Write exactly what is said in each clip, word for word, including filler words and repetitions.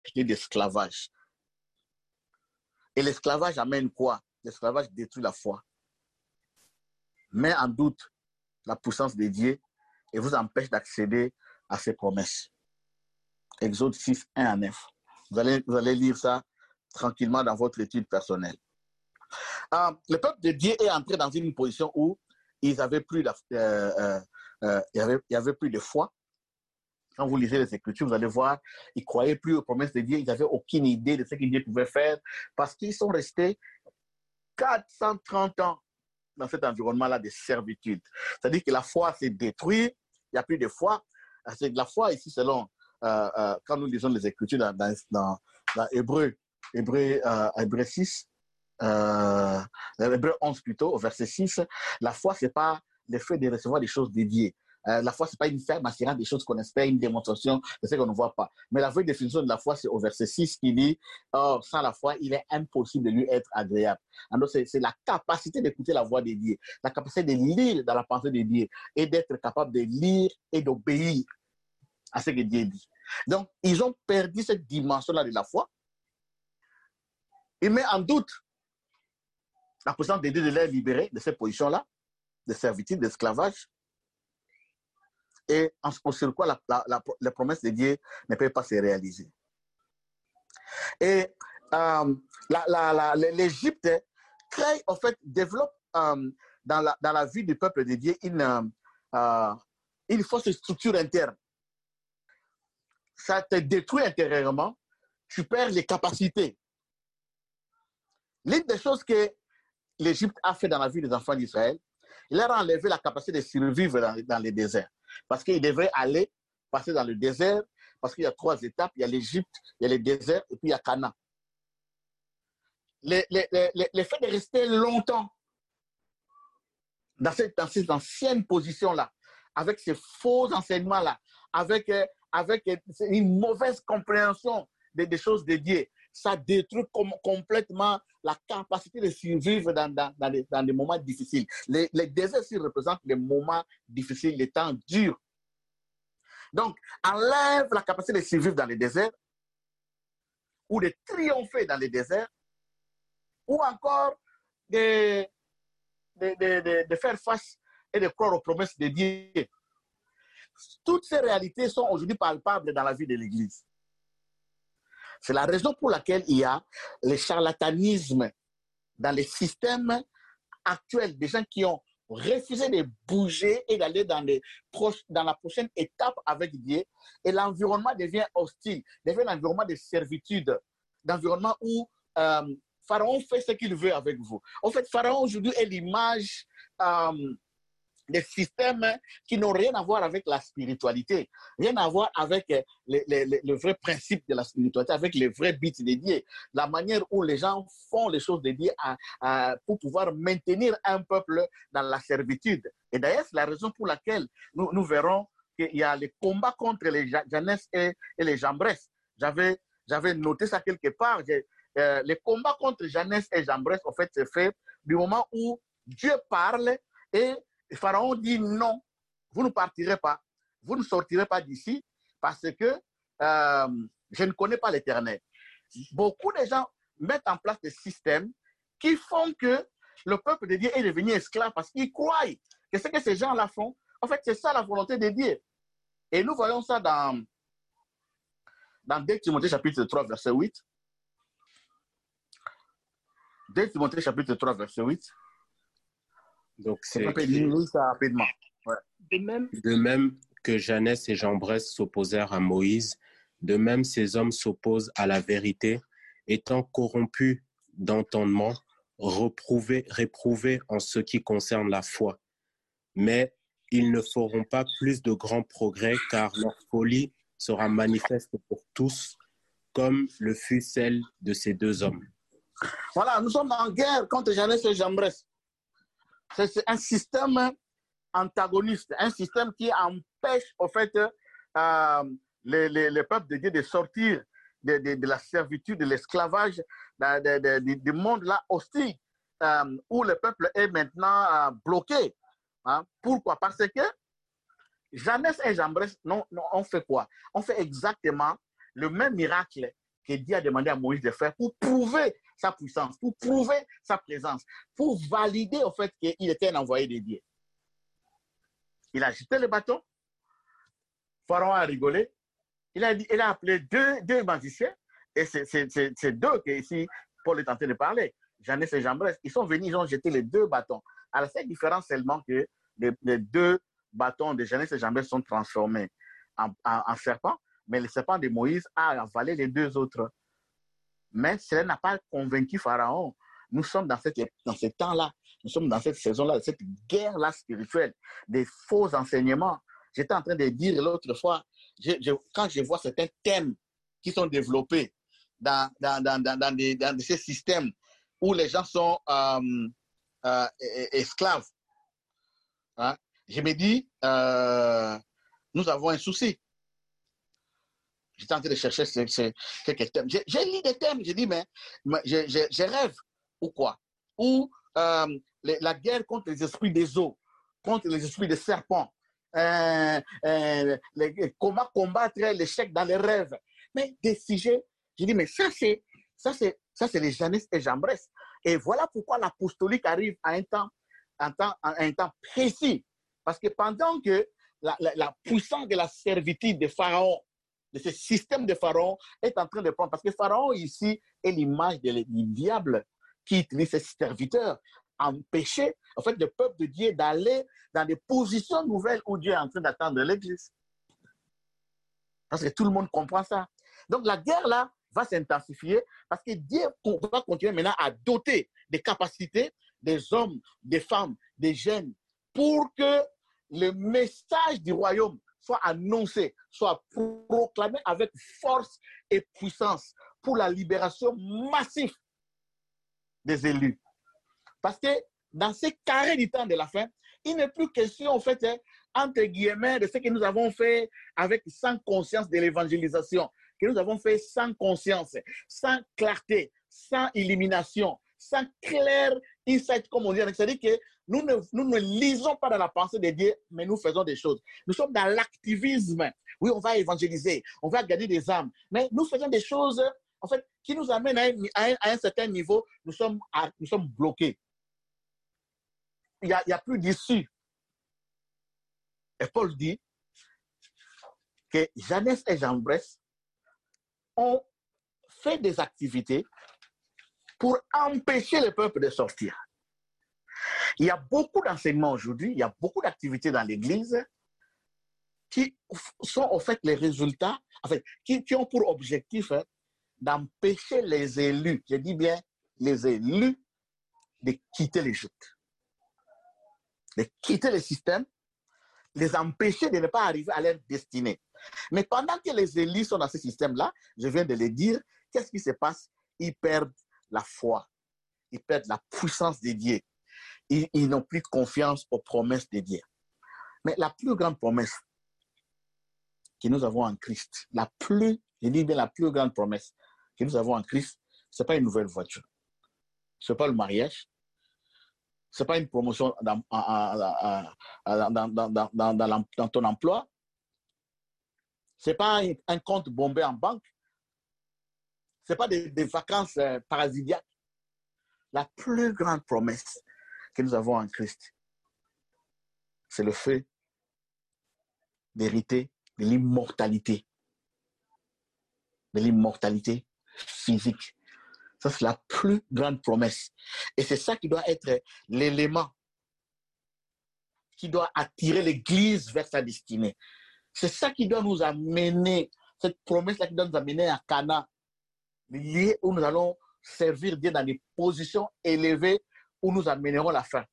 d'esclavage. Et l'esclavage amène quoi? L'esclavage détruit la foi, met en doute la puissance de Dieu et vous empêche d'accéder à ses promesses. Exode six, un à neuf. Vous allez, vous allez lire ça tranquillement dans votre étude personnelle. Euh, le peuple de Dieu est entré dans une position où ils avaient plus la, euh, euh, euh, il y avait, il y avait plus de foi. Quand vous lisez les Écritures, vous allez voir, ils ne croyaient plus aux promesses de Dieu, ils n'avaient aucune idée de ce que Dieu pouvait faire parce qu'ils sont restés quatre cent trente ans dans cet environnement-là de servitude. C'est-à-dire que la foi s'est détruite, il n'y a plus de foi. C'est de la foi ici, selon, euh, euh, quand nous lisons les Écritures dans, dans, dans, dans Hébreu, Hébreu, euh, Hébreu six, euh, Hébreu onze plutôt, au verset six, la foi, ce n'est pas le fait de recevoir des choses dédiées. Euh, la foi, ce n'est pas une ferme assurance des choses qu'on espère, une démonstration de ce qu'on ne voit pas. Mais la vraie définition de la foi, c'est au verset six qui dit oh, sans la foi, il est impossible de lui être agréable. Alors, c'est, c'est la capacité d'écouter la voix de Dieu, la capacité de lire dans la pensée de Dieu et d'être capable de lire et d'obéir à ce que Dieu dit. Donc, ils ont perdu cette dimension-là de la foi. Il met en doute la puissance de Dieu de les libérer de cette position-là, de servitude, d'esclavage. Et en sur quoi la, la, la, la promesse de Dieu ne peut pas se réaliser. Et euh, la, la, la, l'Égypte crée, en fait, développe euh, dans, la, dans la vie du peuple de Dieu une, euh, une fausse structure interne. Ça te détruit intérieurement, tu perds les capacités. L'une des choses que l'Égypte a fait dans la vie des enfants d'Israël, il leur a enlevé la capacité de survivre dans, dans les déserts. Parce qu'ils devraient aller passer dans le désert, parce qu'il y a trois étapes, il y a l'Égypte, il y a le désert, et puis il y a Canaan. Le, le, le, le fait de rester longtemps dans cette, dans cette ancienne position-là, avec ces faux enseignements-là, avec, euh, avec une mauvaise compréhension des, des choses de Dieu, ça détruit com complètement la capacité de survivre dans, dans, dans, des, dans des moments difficiles. Les, les déserts aussi représentent les moments difficiles, les temps durs. Donc, enlève la capacité de survivre dans les déserts, ou de triompher dans les déserts, ou encore de, de, de, de, de faire face et de croire aux promesses de Dieu. Toutes ces réalités sont aujourd'hui palpables dans la vie de l'Église. C'est la raison pour laquelle il y a le charlatanisme dans les systèmes actuels, des gens qui ont refusé de bouger et d'aller dans, dans la prochaine étape avec Dieu, et l'environnement devient hostile, devient un environnement de servitude, d'environnement où euh, Pharaon fait ce qu'il veut avec vous. En fait, Pharaon aujourd'hui est l'image euh, des systèmes qui n'ont rien à voir avec la spiritualité, rien à voir avec le, le, le vrai principe de la spiritualité, avec les vrais buts de Dieu, la manière où les gens font les choses de Dieu à, à, pour pouvoir maintenir un peuple dans la servitude. Et d'ailleurs, c'est la raison pour laquelle nous, nous verrons qu'il y a les combats contre les Jannes et, et les Jambres. J'avais j'avais noté ça quelque part. Euh, les combats contre Jannes et Jambres, en fait, c'est fait du moment où Dieu parle et Pharaon dit non, vous ne partirez pas, vous ne sortirez pas d'ici parce que euh, je ne connais pas l'Éternel. Beaucoup de gens mettent en place des systèmes qui font que le peuple de Dieu est devenu esclave parce qu'ils croient que ce que ces gens-là font, en fait, c'est ça la volonté de Dieu. Et nous voyons ça dans, dans deux Timothée chapitre trois, verset huit. deux Timothée chapitre trois, verset huit. Donc, c'est écrit... ça rapidement. Ouais. De, même, de même que Jannes et Jambres s'opposèrent à Moïse, de même ces hommes s'opposent à la vérité, étant corrompus d'entendement, réprouvés, réprouvés en ce qui concerne la foi. Mais ils ne feront pas plus de grands progrès, car leur folie sera manifeste pour tous, comme le fut celle de ces deux hommes. Voilà, nous sommes en guerre contre Jannes et Jambres. C'est un système antagoniste, un système qui empêche, en fait, euh, les, les, les peuples de Dieu de sortir de, de, de la servitude, de l'esclavage, de, de, de, de, du monde-là hostile, euh, où le peuple est maintenant euh, bloqué. Hein? Pourquoi? Parce que Jannes et Jambres non, non, on fait quoi? On fait exactement le même miracle que Dieu a demandé à Moïse de faire pour prouver sa puissance, pour prouver sa présence, pour valider au fait qu'il était un envoyé de Dieu. Il a jeté le bâton, Pharaon a rigolé, il a, dit, il a appelé deux, deux magiciens, et c'est d'eux que ici Paul est en train de parler, Jannes et Jambres. Ils sont venus, ils ont jeté les deux bâtons. À la seule différence seulement que les, les deux bâtons de Jannes et Jambres sont transformés en, en, en serpent, mais le serpent de Moïse a avalé les deux autres. Mais cela n'a pas convaincu Pharaon. Nous sommes dans, cette, dans ce temps-là, nous sommes dans cette saison-là, cette guerre-là spirituelle, des faux enseignements. J'étais en train de dire l'autre fois, je, je, quand je vois certains thèmes qui sont développés dans, dans, dans, dans, dans, des, dans ces systèmes où les gens sont euh, euh, esclaves, hein, je me dis, euh, nous avons un souci. J'étais en train de chercher ce, ce, quelques thèmes. J'ai lu des thèmes, j'ai dit, mais, mais je, je, je rêve, ou quoi? Ou euh, les, la guerre contre les esprits des eaux, contre les esprits des serpents, euh, euh, les, comment combattre l'échec dans les rêves. Mais des sujets, j'ai dit, mais ça, c'est ça, c'est ça, c'est les Jannes et Jambres. Et voilà pourquoi l'apostolique arrive à un temps, un temps, à un temps précis. Parce que pendant que la, la, la puissance de la servitude de Pharaon, de ce système de Pharaon est en train de prendre, parce que Pharaon ici est l'image du diable qui utilise ses serviteurs à empêcher en fait, le peuple de Dieu d'aller dans des positions nouvelles où Dieu est en train d'attendre l'Église. Parce que tout le monde comprend ça. Donc la guerre là va s'intensifier parce que Dieu va continuer maintenant à doter des capacités des hommes, des femmes, des jeunes pour que le message du royaume soit annoncé, soit proclamé avec force et puissance pour la libération massive des élus. Parce que dans ces carrés du temps de la fin, il n'est plus question, en fait, hein, entre guillemets, de ce que nous avons fait avec sans conscience de l'évangélisation, que nous avons fait sans conscience, sans clarté, sans illumination, sans clair insight, comme on dit. C'est-à-dire que nous ne, nous ne lisons pas dans la pensée de Dieu, mais nous faisons des choses. Nous sommes dans l'activisme. Oui, on va évangéliser, on va gagner des âmes, mais nous faisons des choses, en fait, qui nous amènent à un, à un, à un certain niveau. Nous sommes, à, nous sommes bloqués. Il n'y a, a plus d'issue. Et Paul dit que Jannes et Jambres ont fait des activités pour empêcher le peuple de sortir. Il y a beaucoup d'enseignements aujourd'hui, il y a beaucoup d'activités dans l'Église qui sont en fait les résultats, en fait, qui, qui ont pour objectif hein, d'empêcher les élus, je dis bien les élus, de quitter l'Égypte, de quitter le système, les empêcher de ne pas arriver à leur destinée. Mais pendant que les élus sont dans ce système-là, je viens de le dire, qu'est-ce qui se passe? Ils perdent la foi, ils perdent la puissance de Dieu. Ils, ils n'ont plus confiance aux promesses de Dieu. Mais la plus grande promesse que nous avons en Christ, la plus, je dis bien la plus grande promesse que nous avons en Christ, ce n'est pas une nouvelle voiture. Ce n'est pas le mariage. Ce n'est pas une promotion dans, dans, dans, dans, dans, dans, dans ton emploi. Ce n'est pas un, un compte bombé en banque. Ce n'est pas des, des vacances euh, parasitiques. La plus grande promesse que nous avons en Christ, c'est le fait d'hériter de l'immortalité. De l'immortalité physique. Ça, c'est la plus grande promesse. Et c'est ça qui doit être l'élément qui doit attirer l'Église vers sa destinée. C'est ça qui doit nous amener, cette promesse-là qui doit nous amener à Cana, lieu où nous allons servir Dieu dans des positions élevées où nous amènerons la fin.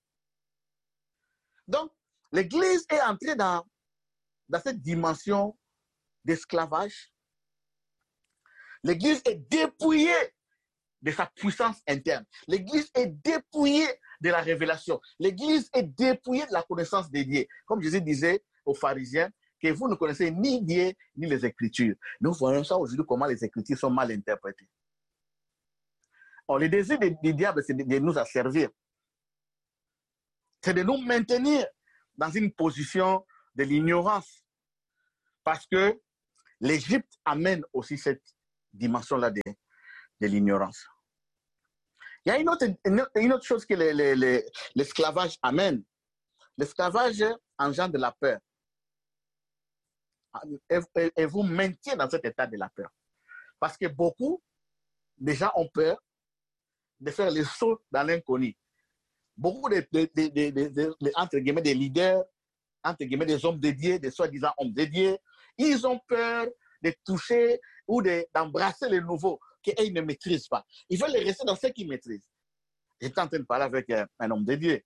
Donc, l'Église est entrée dans, dans cette dimension d'esclavage. L'Église est dépouillée de sa puissance interne. L'Église est dépouillée de la révélation. L'Église est dépouillée de la connaissance de Dieu. Comme Jésus disait aux pharisiens, que vous ne connaissez ni Dieu, ni les Écritures. Nous voyons ça aujourd'hui, comment les Écritures sont mal interprétées. Or, le désir du diable, c'est de, de nous asservir. C'est de nous maintenir dans une position de l'ignorance. Parce que l'Égypte amène aussi cette dimension-là de, de l'ignorance. Il y a une autre, une, une autre chose que l'esclavage amène. L'esclavage engendre de la peur. Et, et, et vous maintient dans cet état de la peur. Parce que beaucoup de gens ont peur de faire le saut dans l'inconnu. Beaucoup de, de, de, de, de, de, de, entre guillemets, des leaders, entre guillemets, des hommes dédiés, des soi-disant hommes dédiés, ils ont peur de toucher ou d'embrasser le nouveau qu'ils ne maîtrisent pas. Ils veulent rester dans ce qu'ils maîtrisent. J'étais en train de parler avec un, un homme dédié.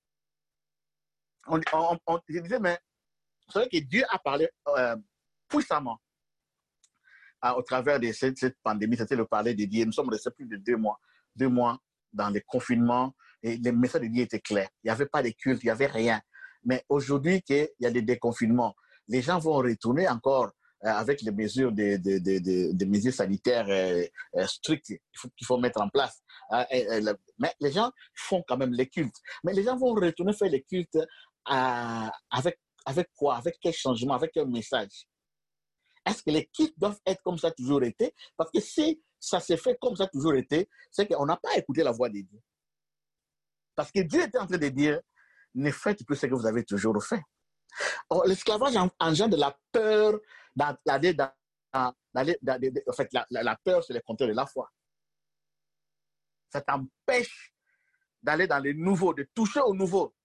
On, on, on, je disais, mais c'est vrai que Dieu a parlé euh, puissamment à, au travers de cette, cette pandémie. C'était le parler de Dieu. Nous sommes restés plus de deux mois, deux mois dans les confinements et les messages de Dieu étaient clairs. Il n'y avait pas de culte, il n'y avait rien. Mais aujourd'hui, qu'il y a des déconfinements, les gens vont retourner encore euh, avec les mesures de, de, de, de, de mesures sanitaires euh, euh, strictes qu'il faut, qu'il faut mettre en place. Euh, euh, mais les gens font quand même les cultes. Mais les gens vont retourner faire les cultes euh, avec, avec quoi? Avec quel changement? Avec quel message? Est-ce que les cultes doivent être comme ça toujours été? Parce que si ça s'est fait comme ça toujours été, c'est qu'on n'a pas écouté la voix de Dieu. Parce que Dieu était en train de dire, ne faites plus ce que vous avez toujours fait. L'esclavage engendre de la peur d'aller dans, dans, dans, dans, dans, en fait, la, la, la peur, c'est le contraire de la foi. Ça t'empêche d'aller dans le nouveau, de toucher au nouveau.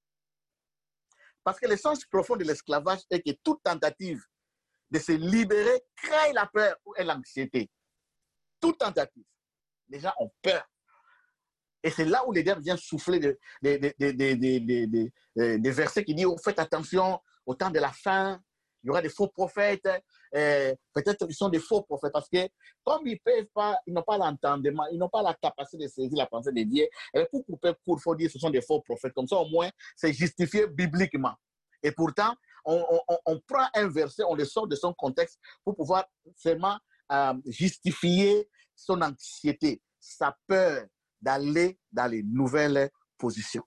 Parce que le sens profond de l'esclavage est que toute tentative de se libérer crée la peur ou l'anxiété. Toute tentative. Les gens ont peur. Et c'est là où les diables viennent souffler des de, de, de, de, de, de, de, de versets qui disent, oh, faites attention, au temps de la fin, il y aura des faux prophètes, euh, peut-être qu'ils sont des faux prophètes, parce que comme ils peuvent pas, ils n'ont pas l'entendement, ils n'ont pas la capacité de saisir la pensée de Dieu, et pour couper court, il faut dire que ce sont des faux prophètes, comme ça au moins c'est justifié bibliquement. Et pourtant, on, on, on prend un verset, on le sort de son contexte pour pouvoir seulement euh, justifier son anxiété, sa peur d'aller dans les nouvelles positions.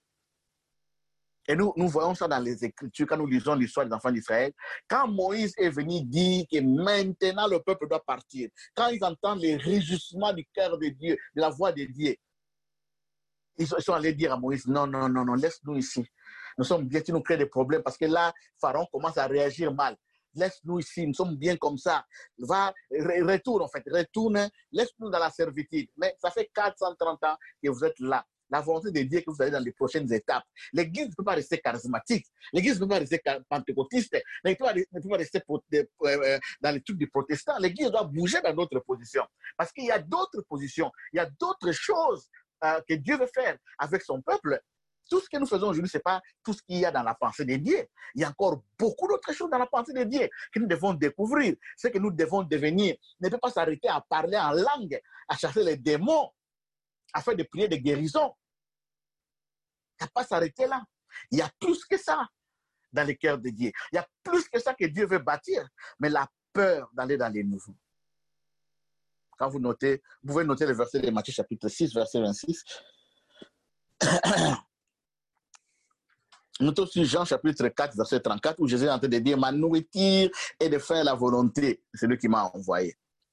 Et nous, nous voyons ça dans les Écritures, quand nous lisons l'histoire des enfants d'Israël. Quand Moïse est venu dire que maintenant le peuple doit partir, quand ils entendent les rugissements du cœur de Dieu, de la voix de Dieu, ils sont allés dire à Moïse, non, non, non, non, laisse-nous ici. Nous sommes bien, tu nous crées des problèmes, parce que là, Pharaon commence à réagir mal. Laisse-nous ici, nous sommes bien comme ça. Va, retourne en fait, retourne, laisse-nous dans la servitude. Mais ça fait quatre cent trente ans que vous êtes là. La volonté de Dieu que vous allez dans les prochaines étapes. L'Église ne peut pas rester charismatique. L'Église ne peut pas rester pentecôtiste. Elle ne peut pas rester dans les trucs des protestants. L'Église doit bouger dans d'autres positions. Parce qu'il y a d'autres positions. Il y a d'autres choses euh, que Dieu veut faire avec son peuple. Tout ce que nous faisons aujourd'hui, ce n'est pas tout ce qu'il y a dans la pensée de Dieu. Il y a encore beaucoup d'autres choses dans la pensée de Dieu que nous devons découvrir. Ce que nous devons devenir ne peut pas s'arrêter à parler en langue, à chasser les démons, à faire des prières de guérison. Il n'y a pas s'arrêter là. Il y a plus que ça dans le cœur de Dieu. Il y a plus que ça que Dieu veut bâtir, mais la peur d'aller dans les nouveaux. Quand vous notez, vous pouvez noter le verset de Matthieu chapitre six, verset vingt-six. Notons aussi Jean chapitre quatre, verset trente-quatre, où Jésus est en train de dire, ma nourriture est de faire la volonté de celui qui m'a envoyé.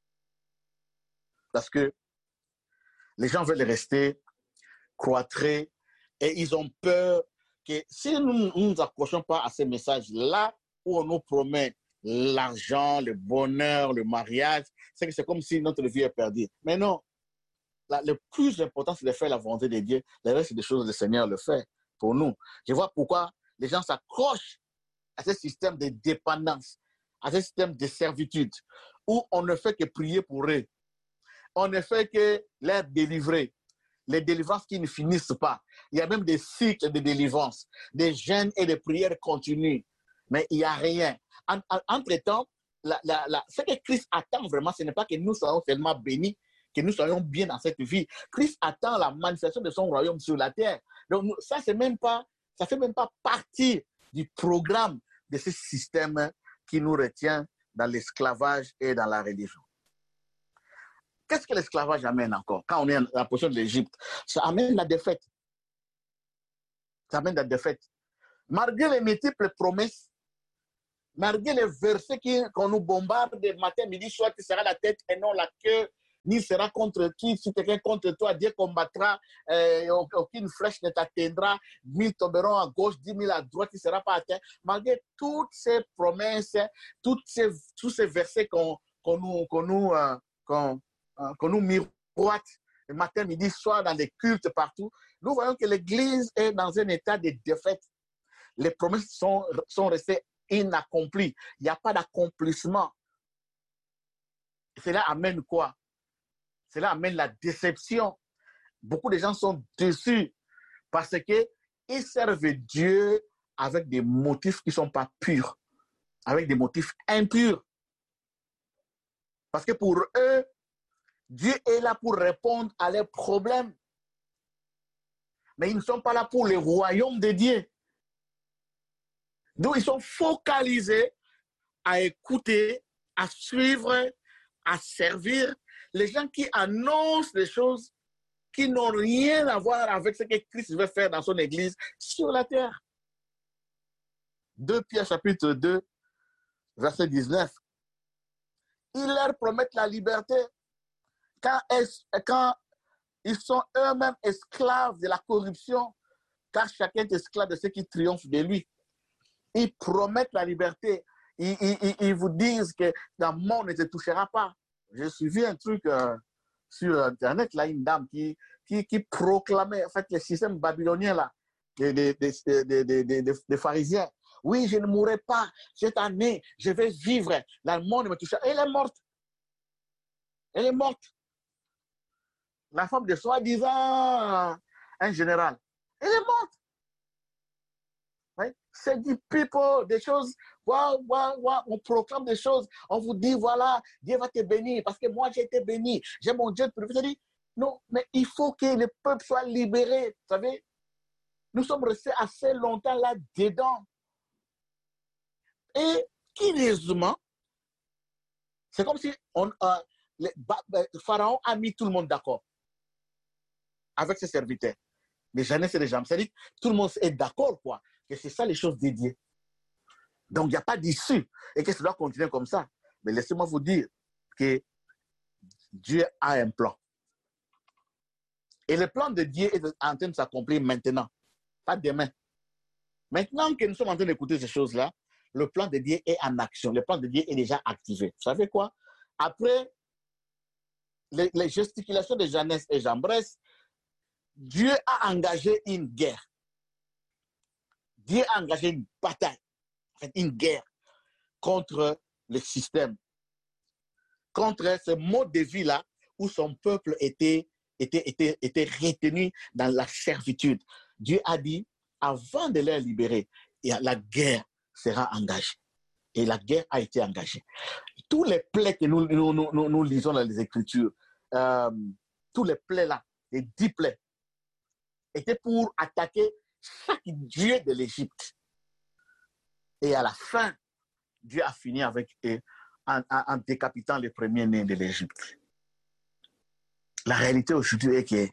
Parce que les gens veulent rester cloîtrés et ils ont peur que si nous ne nous accrochons pas à ces messages-là, où on nous promet l'argent, le bonheur, le mariage, c'est que c'est comme si notre vie est perdue. Mais non, la, le plus important, c'est de faire la volonté de Dieu. Le reste des choses, le Seigneur le fait pour nous. Je vois pourquoi les gens s'accrochent à ce système de dépendance, à ce système de servitude, où on ne fait que prier pour eux. On ne fait que les délivrer. Les délivrances qui ne finissent pas. Il y a même des cycles de délivrance, des jeûnes et des prières continues. Mais il n'y a rien. En, en, entre-temps, la, la, la, ce que Christ attend vraiment, ce n'est pas que nous soyons tellement bénis, que nous soyons bien dans cette vie. Christ attend la manifestation de son royaume sur la terre. Donc ça, c'est même pas, ça fait même pas partie du programme de ce système qui nous retient dans l'esclavage et dans la religion. Qu'est-ce que l'esclavage amène encore? Quand on est dans la position de l'Égypte, ça amène la défaite. Ça amène la défaite. Malgré les multiples promesses Malgré les versets qu'on nous bombarde matin, midi, soir, tu seras la tête et non la queue, ni sera contre qui, si quelqu'un contre toi, Dieu combattra, euh, aucune flèche ne t'atteindra, mille tomberont à gauche, dix mille à droite, tu ne seras pas atteint. Malgré toutes ces promesses, toutes ces, tous ces versets qu'on qu'on nous, qu'on nous, euh, qu'on, euh, qu'on nous miroite, le matin, midi, soir, dans les cultes partout, nous voyons que l'Église est dans un état de défaite. Les promesses sont, sont restées inaccomplies. Il n'y a pas d'accomplissement. Cela amène quoi? Cela amène la déception. Beaucoup de gens sont déçus parce qu'ils servent Dieu avec des motifs qui ne sont pas purs, avec des motifs impurs. Parce que pour eux, Dieu est là pour répondre à leurs problèmes. Mais ils ne sont pas là pour le royaume de Dieu. Donc, ils sont focalisés à écouter, à suivre, à servir les gens qui annoncent des choses qui n'ont rien à voir avec ce que Christ veut faire dans son Église sur la terre. deux Pierre chapitre deux, verset dix-neuf. Ils leur promettent la liberté quand, quand ils sont eux-mêmes esclaves de la corruption, car chacun est esclave de ceux qui triomphent de lui. Ils promettent la liberté. Ils, ils, ils vous disent que la mort ne te touchera pas. J'ai suivi un truc euh, sur Internet, là, une dame qui, qui, qui proclamait en fait, le système babylonien là, des, des, des, des, des, des, des pharisiens. Oui, je ne mourrai pas cette année, je vais vivre. La mort ne me touchera pas. Elle est morte. Elle est morte. La femme de soi-disant un général. Elle est morte. Oui? C'est du people, des choses. Wow, wow, wow. On proclame des choses. On vous dit, voilà, Dieu va te bénir parce que moi, j'ai été béni. J'ai mon Dieu. Vous dit, non, mais il faut que le peuple soit libéré. Vous savez, nous sommes restés assez longtemps là-dedans. Et curieusement, c'est comme si on, euh, le, le Pharaon a mis tout le monde d'accord avec ses serviteurs. Les Jeannès et les gens. C'est-à-dire tout le monde est d'accord, quoi, que c'est ça les choses dédiées. Donc, il n'y a pas d'issue et que ça doit continuer comme ça. Mais laissez-moi vous dire que Dieu a un plan. Et le plan de Dieu est en train de s'accomplir maintenant, pas demain. Maintenant que nous sommes en train d'écouter ces choses-là, le plan de Dieu est en action. Le plan de Dieu est déjà activé. Vous savez quoi? Après les, les gesticulations de Jeannès et Jambres, Dieu a engagé une guerre. Dieu a engagé une bataille, une guerre contre le système, contre ce mode de vie-là où son peuple était, était, était, était retenu dans la servitude. Dieu a dit, avant de les libérer, la guerre sera engagée. Et la guerre a été engagée. Tous les plaies que nous, nous, nous, nous lisons dans les Écritures, euh, tous les plaies là, les dix plaies, étaient pour attaquer chaque dieu de l'Égypte. Et à la fin, Dieu a fini avec eux en, en, en décapitant les premiers-nés de l'Égypte. La réalité aujourd'hui est que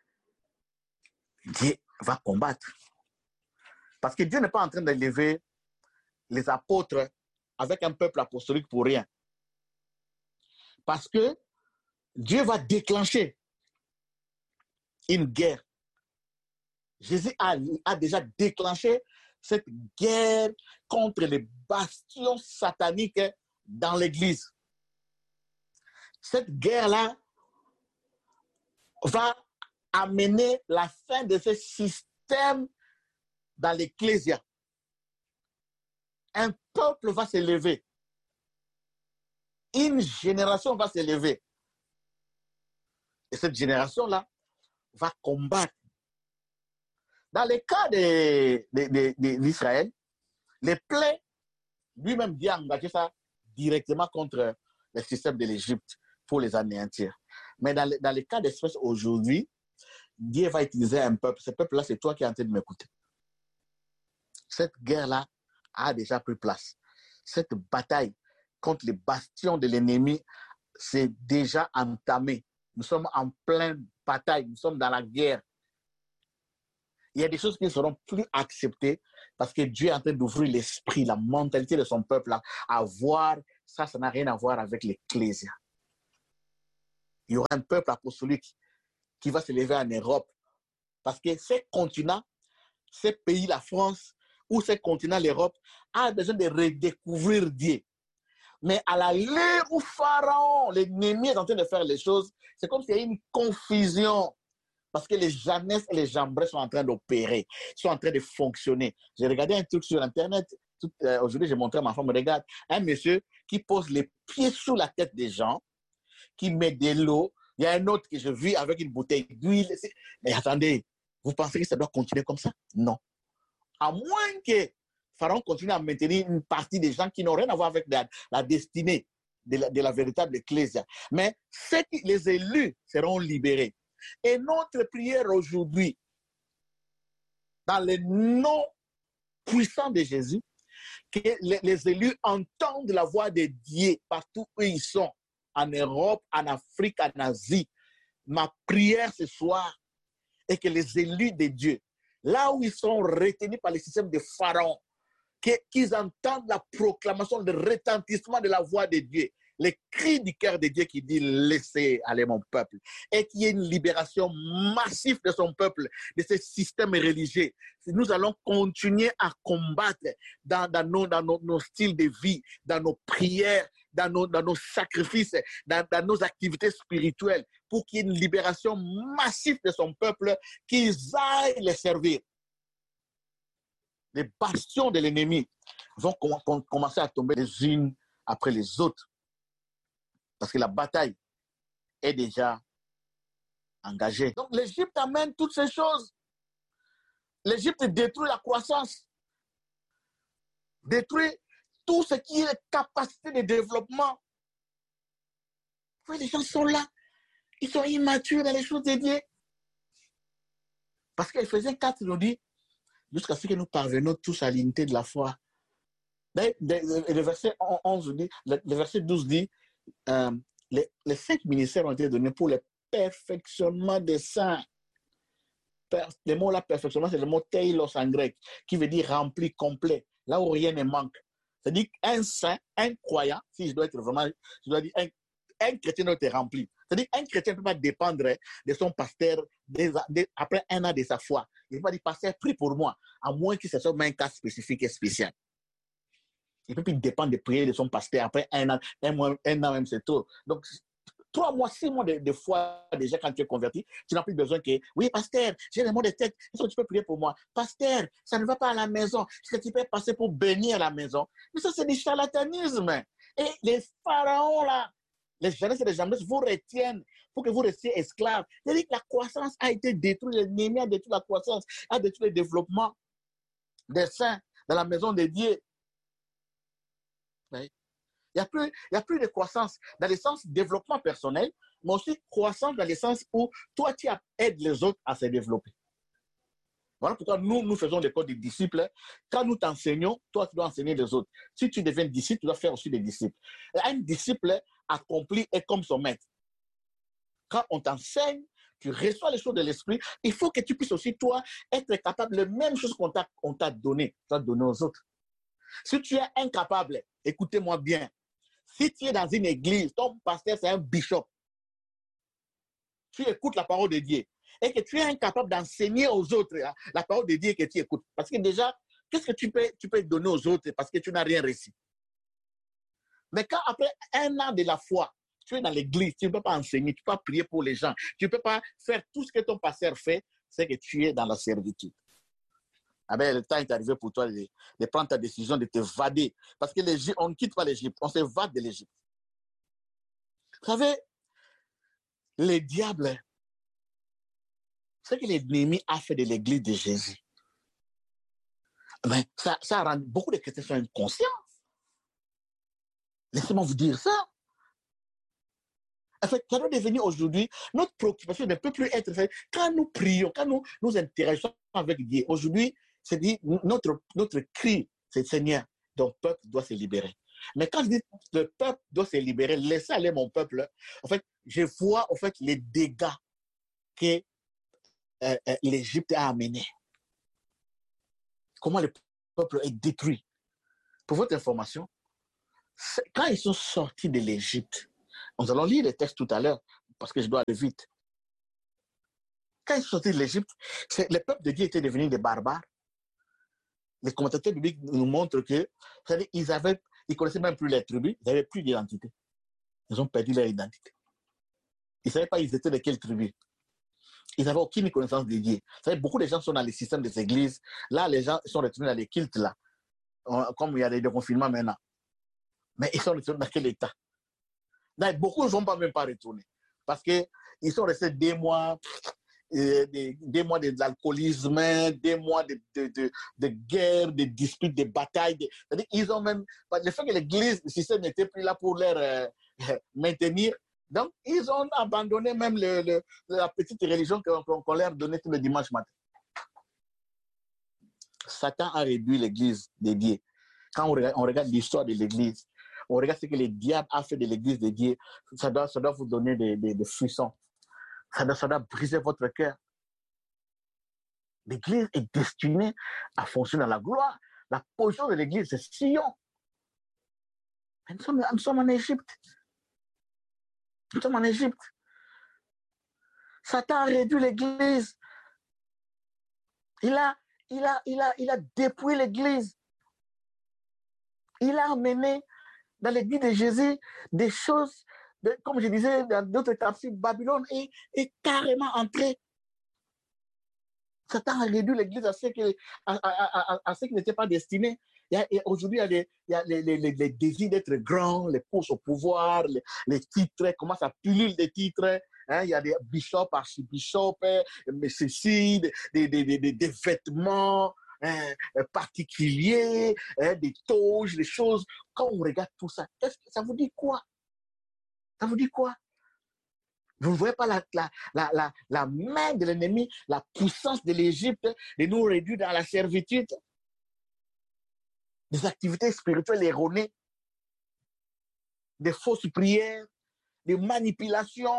Dieu va combattre. Parce que Dieu n'est pas en train d'élever les apôtres avec un peuple apostolique pour rien. Parce que Dieu va déclencher une guerre. Jésus a, a déjà déclenché cette guerre contre les bastions sataniques dans l'Église. Cette guerre-là va amener la fin de ce système dans l'Ecclésia. Un peuple va s'élever. Une génération va s'élever. Et cette génération-là va combattre. Dans le cas d'Israël, les plaies, lui-même Dieu a engagé ça directement contre le système de l'Égypte pour les anéantir. Mais dans le, dans le cas d'espèce aujourd'hui, Dieu va utiliser un peuple. Ce peuple-là, c'est toi qui es en train de m'écouter. Cette guerre-là a déjà pris place. Cette bataille contre les bastions de l'ennemi, c'est déjà entamé. Nous sommes en pleine bataille, nous sommes dans la guerre. Il y a des choses qui ne seront plus acceptées Parce que Dieu est en train d'ouvrir l'esprit, la mentalité de son peuple à, à voir. Ça, ça n'a rien à voir avec l'Ecclésia. Il y aura un peuple apostolique qui va se lever en Europe. Parce que ces continents, ces pays, la France, ou ces continents, l'Europe, a besoin de redécouvrir Dieu. Mais à la l'heure où Pharaon, l'ennemi est en train de faire les choses, c'est comme s'il y a une confusion. Parce que les Jeannesses et les Jambres sont en train d'opérer, sont en train de fonctionner. J'ai regardé un truc sur Internet. Euh, Aujourd'hui, j'ai montré à ma femme, regarde, un monsieur qui pose les pieds sous la tête des gens, qui met de l'eau. Il y a un autre que je vis avec une bouteille d'huile. Mais attendez, vous pensez que ça doit continuer comme ça? Non. À moins que Pharaon continue à maintenir une partie des gens qui n'ont rien à voir avec la, la destinée de la, de la véritable ecclésia. Mais ceux qui, les élus seront libérés. Et notre prière aujourd'hui, dans le nom puissant de Jésus, que les, les élus entendent la voix de Dieu partout où ils sont, en Europe, en Afrique, en Asie. Ma prière ce soir est que les élus de Dieu, là où ils sont retenus par le système de Pharaon, qu'ils entendent la proclamation, le retentissement de la voix de Dieu, le cri du cœur de Dieu qui dit « Laissez aller mon peuple » et qu'il y ait une libération massive de son peuple, de ce système religieux. Nous allons continuer à combattre dans, dans, nos, dans nos, nos styles de vie, dans nos prières, dans nos, dans nos sacrifices, dans, dans nos activités spirituelles, pour qu'il y ait une libération massive de son peuple, qu'ils aillent les servir. Les bastions de l'ennemi vont com commencer à tomber les unes après les autres. Parce que la bataille est déjà engagée. Donc l'Égypte amène toutes ces choses. L'Égypte détruit la croissance, détruit tout ce qui est capacité de développement. Les gens sont là, ils sont immatures dans les choses de Dieu. Parce qu'Éphésiens quatre nous dit, jusqu'à ce que nous parvenons tous à l'unité de la foi. Le verset onze dit, le verset douze dit, euh, les, les cinq ministères ont été donnés pour le perfectionnement des saints. Le mot là, perfectionnement, c'est le mot teilos en grec, qui veut dire rempli, complet, là où rien ne manque. C'est-à-dire qu'un saint, un croyant, si je dois être vraiment, je dois dire, un, un chrétien doit être rempli. C'est-à-dire qu'un chrétien ne peut pas dépendre de son pasteur des, des, après un an de sa foi. Il ne peut pas dire, pasteur, prie pour moi, à moins que ce soit un cas spécifique et spécial. Il ne peut plus dépendre de prier de son pasteur après un an, un, mois, un an même, c'est trop. Donc, trois mois, six mois de, de foi, déjà, quand tu es converti, tu n'as plus besoin que, oui, pasteur, j'ai le mot de tête, est-ce que tu peux prier pour moi? Pasteur, ça ne va pas à la maison, est-ce que tu peux passer pour bénir la maison? Mais ça, c'est du charlatanisme. Et les pharaons, là, les Jeannesses et les Jambres vous retiennent pour que vous restiez esclaves. C'est-à-dire que la croissance a été détruite, l'ennemi a détruit la croissance, a détruit le développement des saints dans la maison de Dieu. Oui. Il n'y a, plus, il y a plus de croissance dans le sens développement personnel, mais aussi croissance dans le sens où toi, tu aides les autres à se développer. Voilà pourquoi nous, nous faisons l'école des disciples. Quand nous t'enseignons, toi, tu dois enseigner les autres. Si tu deviens disciple, tu dois faire aussi des disciples. Un disciple accompli est comme son maître. Quand on t'enseigne, tu reçois les choses de l'esprit, il faut que tu puisses aussi, toi, être capable de la même chose qu'on t'a donné, tu dois donner aux autres. Si tu es incapable, écoutez-moi bien, si tu es dans une église, ton pasteur c'est un bishop, tu écoutes la parole de Dieu et que tu es incapable d'enseigner aux autres hein, la parole de Dieu que tu écoutes. Parce que déjà, qu'est-ce que tu peux, tu peux donner aux autres parce que tu n'as rien reçu? Mais quand après un an de la foi, tu es dans l'église, tu ne peux pas enseigner, tu ne peux pas prier pour les gens, tu ne peux pas faire tout ce que ton pasteur fait, c'est que tu es dans la servitude. Ah ben, le temps est arrivé pour toi de, de prendre ta décision, de te vader. Parce que on ne quitte pas l'Égypte, on se vade de l'Égypte. Vous savez, le diable, ce que l'ennemi a fait de l'église de Jésus, ben, ça, ça rend beaucoup de chrétiens sont inconscients. Laissez-moi vous dire ça. En fait, ça doit devenir aujourd'hui, notre préoccupation ne peut plus être faite. Quand nous prions, quand nous nous intéressons avec Dieu, aujourd'hui, c'est dit, notre, notre cri, c'est Seigneur, ton peuple doit se libérer. Mais quand je dis le peuple doit se libérer, laissez aller mon peuple, en fait, je vois en fait les dégâts que euh, euh, l'Égypte a amenés. Comment le peuple est détruit. Pour votre information, quand ils sont sortis de l'Égypte, nous allons lire les textes tout à l'heure, parce que je dois aller vite. Quand ils sont sortis de l'Égypte, les peuples de Dieu étaient devenus des barbares. Les commentateurs bibliques nous montrent que, c'est-à-dire, ils avaient, ils connaissaient même plus les tribus, ils n'avaient plus d'identité. Ils ont perdu leur identité. Ils ne savaient pas ils étaient de quelle tribu. Ils n'avaient aucune connaissance de Dieu. Vous savez, beaucoup de gens sont dans les systèmes des églises. Là, les gens sont retournés dans les cultes, là. Comme il y a des déconfinements maintenant. Mais ils sont retournés dans quel état? Là, beaucoup ne sont pas même pas retournés. Parce qu'ils sont restés des mois, euh, des, des mois de, de l'alcoolisme, des mois de, de, de, de guerre, de disputes, de batailles. De, c'est-à-dire qu'ils ont même... Le fait que l'église, le système n'était plus là pour leur euh, maintenir. Donc, ils ont abandonné même le, le, la petite religion qu'on, qu'on leur donnait tout le dimanche matin. Satan a réduit l'église dédiée. Quand on regarde, on regarde l'histoire de l'église, on regarde ce que le diable a fait de l'église de Dieu, ça doit, ça doit vous donner des, des, des frissons. Ça doit, ça doit briser votre cœur. L'église est destinée à fonctionner dans la gloire. La position de l'église, c'est Sion. Nous sommes, nous sommes en Égypte. Nous sommes en Égypte. Satan a réduit l'église. Il a, il a, il a, il a dépouillé l'église. Il a amené dans l'église de Jésus des choses, de, comme je disais dans d'autres capsules, Babylone est, est carrément entrée. Satan a réduit l'église à ce qui à, à, à, à ce qui n'était pas destiné. Il y a, aujourd'hui, il y a, les, il y a les, les, les, les désirs d'être grand, les courses au pouvoir, les, les titres, comment ça pullule des titres. Hein, il y a des bishops, archibishops, mais ceci, des, des, des, des, des vêtements hein, particuliers, hein, des toges, des choses. Quand on regarde tout ça, qu'est-ce que ça vous dit quoi? Ça vous dit quoi? Vous ne voyez pas la, la, la, la, la main de l'ennemi, la puissance de l'Égypte de nous réduire dans la servitude? Des activités spirituelles erronées, des fausses prières, des manipulations.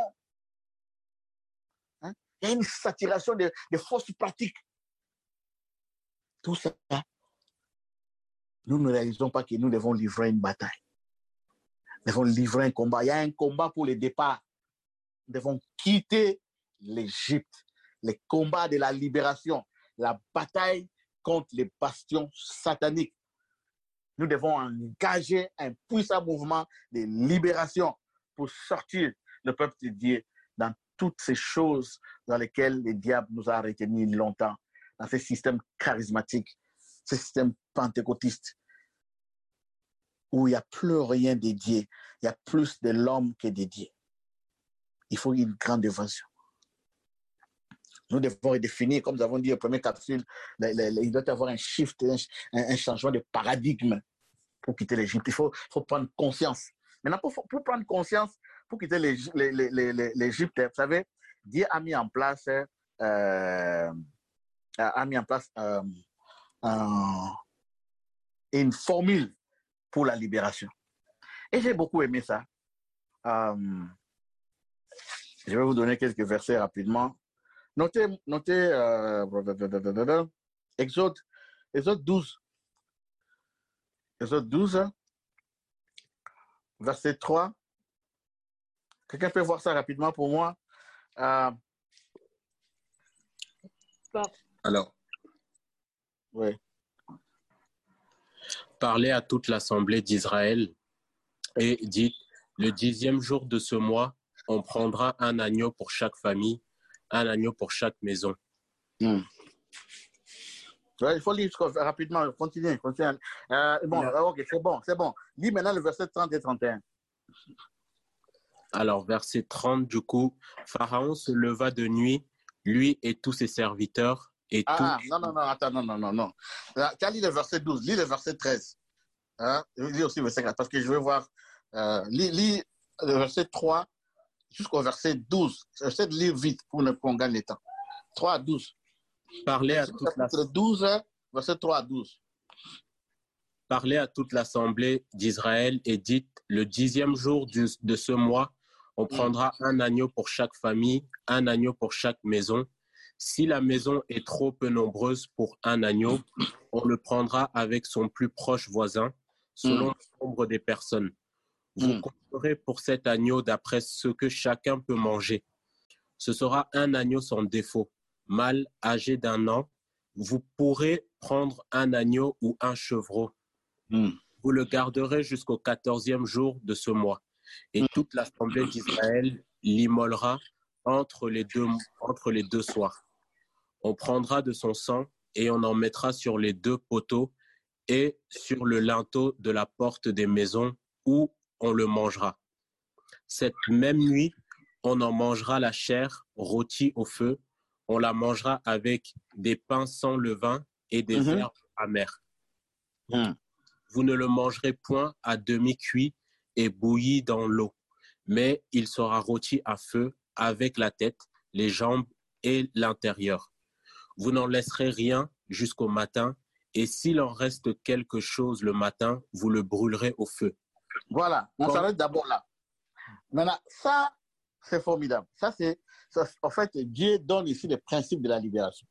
Hein? Il y a une saturation de, de fausses pratiques. Tout ça, nous ne réalisons pas que nous devons livrer une bataille. Nous devons livrer un combat. Il y a un combat pour le départ. Nous devons quitter l'Égypte. Le combat de la libération. La bataille contre les bastions sataniques. Nous devons engager un puissant mouvement de libération pour sortir le peuple de Dieu dans toutes ces choses dans lesquelles le diable nous a retenus longtemps, dans ces systèmes charismatiques, ces systèmes pentecôtistes, où il n'y a plus rien de Dieu, il y a plus de l'homme que de Dieu. Il faut une grande évasion. Nous devons redéfinir, comme nous avons dit au premier capsule, il doit y avoir un shift, un, un changement de paradigme pour quitter l'Égypte. Il faut, faut prendre conscience. Maintenant, pour, pour prendre conscience, pour quitter l'Égypte, vous savez, Dieu a mis en place, euh, a mis en place euh, euh, une formule pour la libération. Et j'ai beaucoup aimé ça. Euh, je vais vous donner quelques versets rapidement. Notez, notez euh, Exode, Exode douze. Exode douze, verset trois. Quelqu'un peut voir ça rapidement pour moi? Euh, Alors, oui. Parlez à toute l'assemblée d'Israël et dites, le dixième jour de ce mois, on prendra un agneau pour chaque famille, un agneau pour chaque maison. Hmm. Ouais, il faut lire rapidement, continuez, continuez. Euh, bon, Ouais. ok, c'est bon, c'est bon. Lis maintenant le verset trente et trente et un. Alors, verset trente, du coup, Pharaon se leva de nuit, lui et tous ses serviteurs, et Ah, tout... non, non, non, attends, non, non, non, non. Tu as lu le verset douze, lis le verset treize. Hein? Lis aussi le verset quatre, parce que je veux voir. Euh, lis, lis le verset trois jusqu'au verset douze. J'essaie de lire vite pour qu'on gagne le temps. trois à douze. Parlez à, toute la... douze, verset trois à douze. Parlez à toute l'assemblée d'Israël et dites, le dixième jour du, de ce mois, on prendra mm. un agneau pour chaque famille, un agneau pour chaque maison. Si la maison est trop peu nombreuse pour un agneau, on le prendra avec son plus proche voisin, selon Mm. le nombre des personnes. Vous Mm. compterez pour cet agneau d'après ce que chacun peut manger. Ce sera un agneau sans défaut, mâle, âgé d'un an. Vous pourrez prendre un agneau ou un chevreau. Mm. Vous le garderez jusqu'au quatorzième jour de ce mois. Et Mm. toute l'assemblée d'Israël l'immolera entre les deux, entre les deux soirs. On prendra de son sang et on en mettra sur les deux poteaux et sur le linteau de la porte des maisons où on le mangera. Cette même nuit, on en mangera la chair rôtie au feu. On la mangera avec des pains sans levain et des Mhm. herbes amères. Mm. Vous ne le mangerez point à demi cuit et bouilli dans l'eau, mais il sera rôti à feu avec la tête, les jambes et l'intérieur. Vous n'en laisserez rien jusqu'au matin, et s'il en reste quelque chose le matin, vous le brûlerez au feu. Voilà, on Quand- s'arrête d'abord là. Maintenant, ça, c'est formidable. Ça, c'est, ça, en fait, Dieu donne ici les principes de la libération.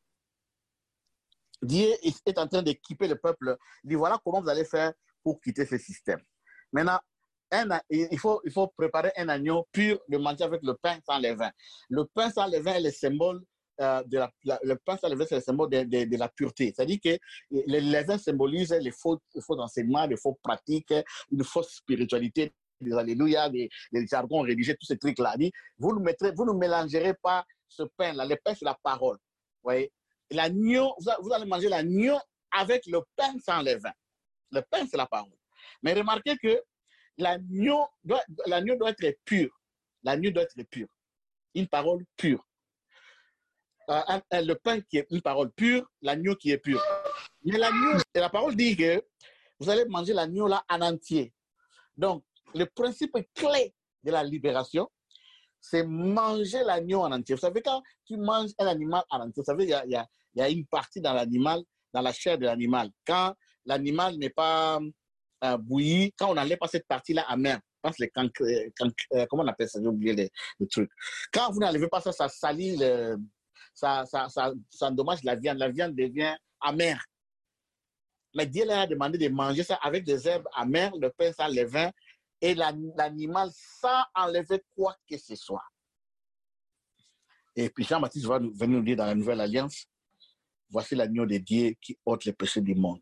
Dieu est en train d'équiper le peuple. Il dit, voilà comment vous allez faire pour quitter ce système. Maintenant, un, il, faut, il faut préparer un agneau pur de manger avec le pain sans levain. Le pain sans levain est le symbole euh, de la, la, le pain sans levain, c'est le symbole de, de, de la pureté. C'est-à-dire que le levain symbolise les faux, les faux enseignements, les faux pratiques, une fausse spiritualité, des alléluia, des, des jargons rédigés, tous ces trucs-là. Vous ne mettrez, vous ne mélangerez pas ce pain-là. Le pain, c'est la parole. Vous voyez? L'agneau, vous allez manger l'agneau avec le pain sans levain. Le pain, c'est la parole. Mais remarquez que l'agneau doit, l'agneau doit être pur. L'agneau doit être pur. Une parole pure. Euh, le pain qui est une parole pure, l'agneau qui est pur. Mais l'agneau, et la parole dit que vous allez manger l'agneau là en entier. Donc, le principe clé de la libération, c'est manger l'agneau en entier. Vous savez, quand tu manges un animal en entier, vous savez, il y a, y a, y a une partie dans l'animal, dans la chair de l'animal. Quand l'animal n'est pas euh, bouilli, quand on n'enlève pas cette partie-là amère, je pense les cancres, euh, comment on appelle ça, j'ai oublié le, le truc. Quand vous n'enlevez pas ça, ça salit, le, ça, ça, ça, ça endommage la viande. La viande devient amère. Mais Dieu leur a demandé de manger ça avec des herbes amères, le pain sans levain, et l'animal sans enlever quoi que ce soit. Et puis Jean-Baptiste va venir nous dire dans la Nouvelle Alliance, voici l'agneau de Dieu qui ôte les péchés du monde.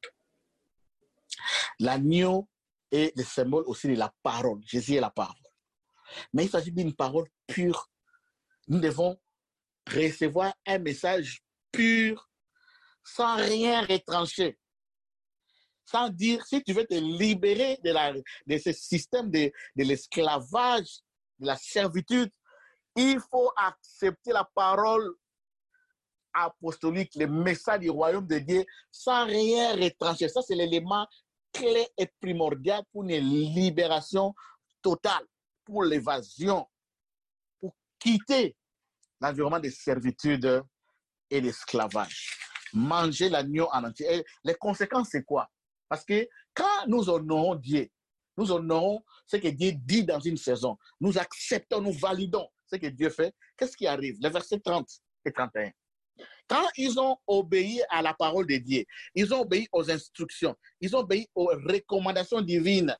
L'agneau est le symbole aussi de la parole. Jésus est la parole. Mais il s'agit d'une parole pure. Nous devons recevoir un message pur, sans rien retrancher. Sans dire, si tu veux te libérer de, la, de ce système de, de l'esclavage, de la servitude, il faut accepter la parole apostolique, le message du royaume de Dieu, sans rien retrancher. Ça, c'est l'élément clé et primordial pour une libération totale, pour l'évasion, pour quitter l'environnement de servitude et d'esclavage. Manger l'agneau en entier. Et les conséquences, c'est quoi? Parce que quand nous honorons Dieu, nous honorons ce que Dieu dit dans une saison. Nous acceptons, nous validons ce que Dieu fait. Qu'est-ce qui arrive? Les versets trente et trente et un. Quand ils ont obéi à la parole de Dieu, ils ont obéi aux instructions, ils ont obéi aux recommandations divines,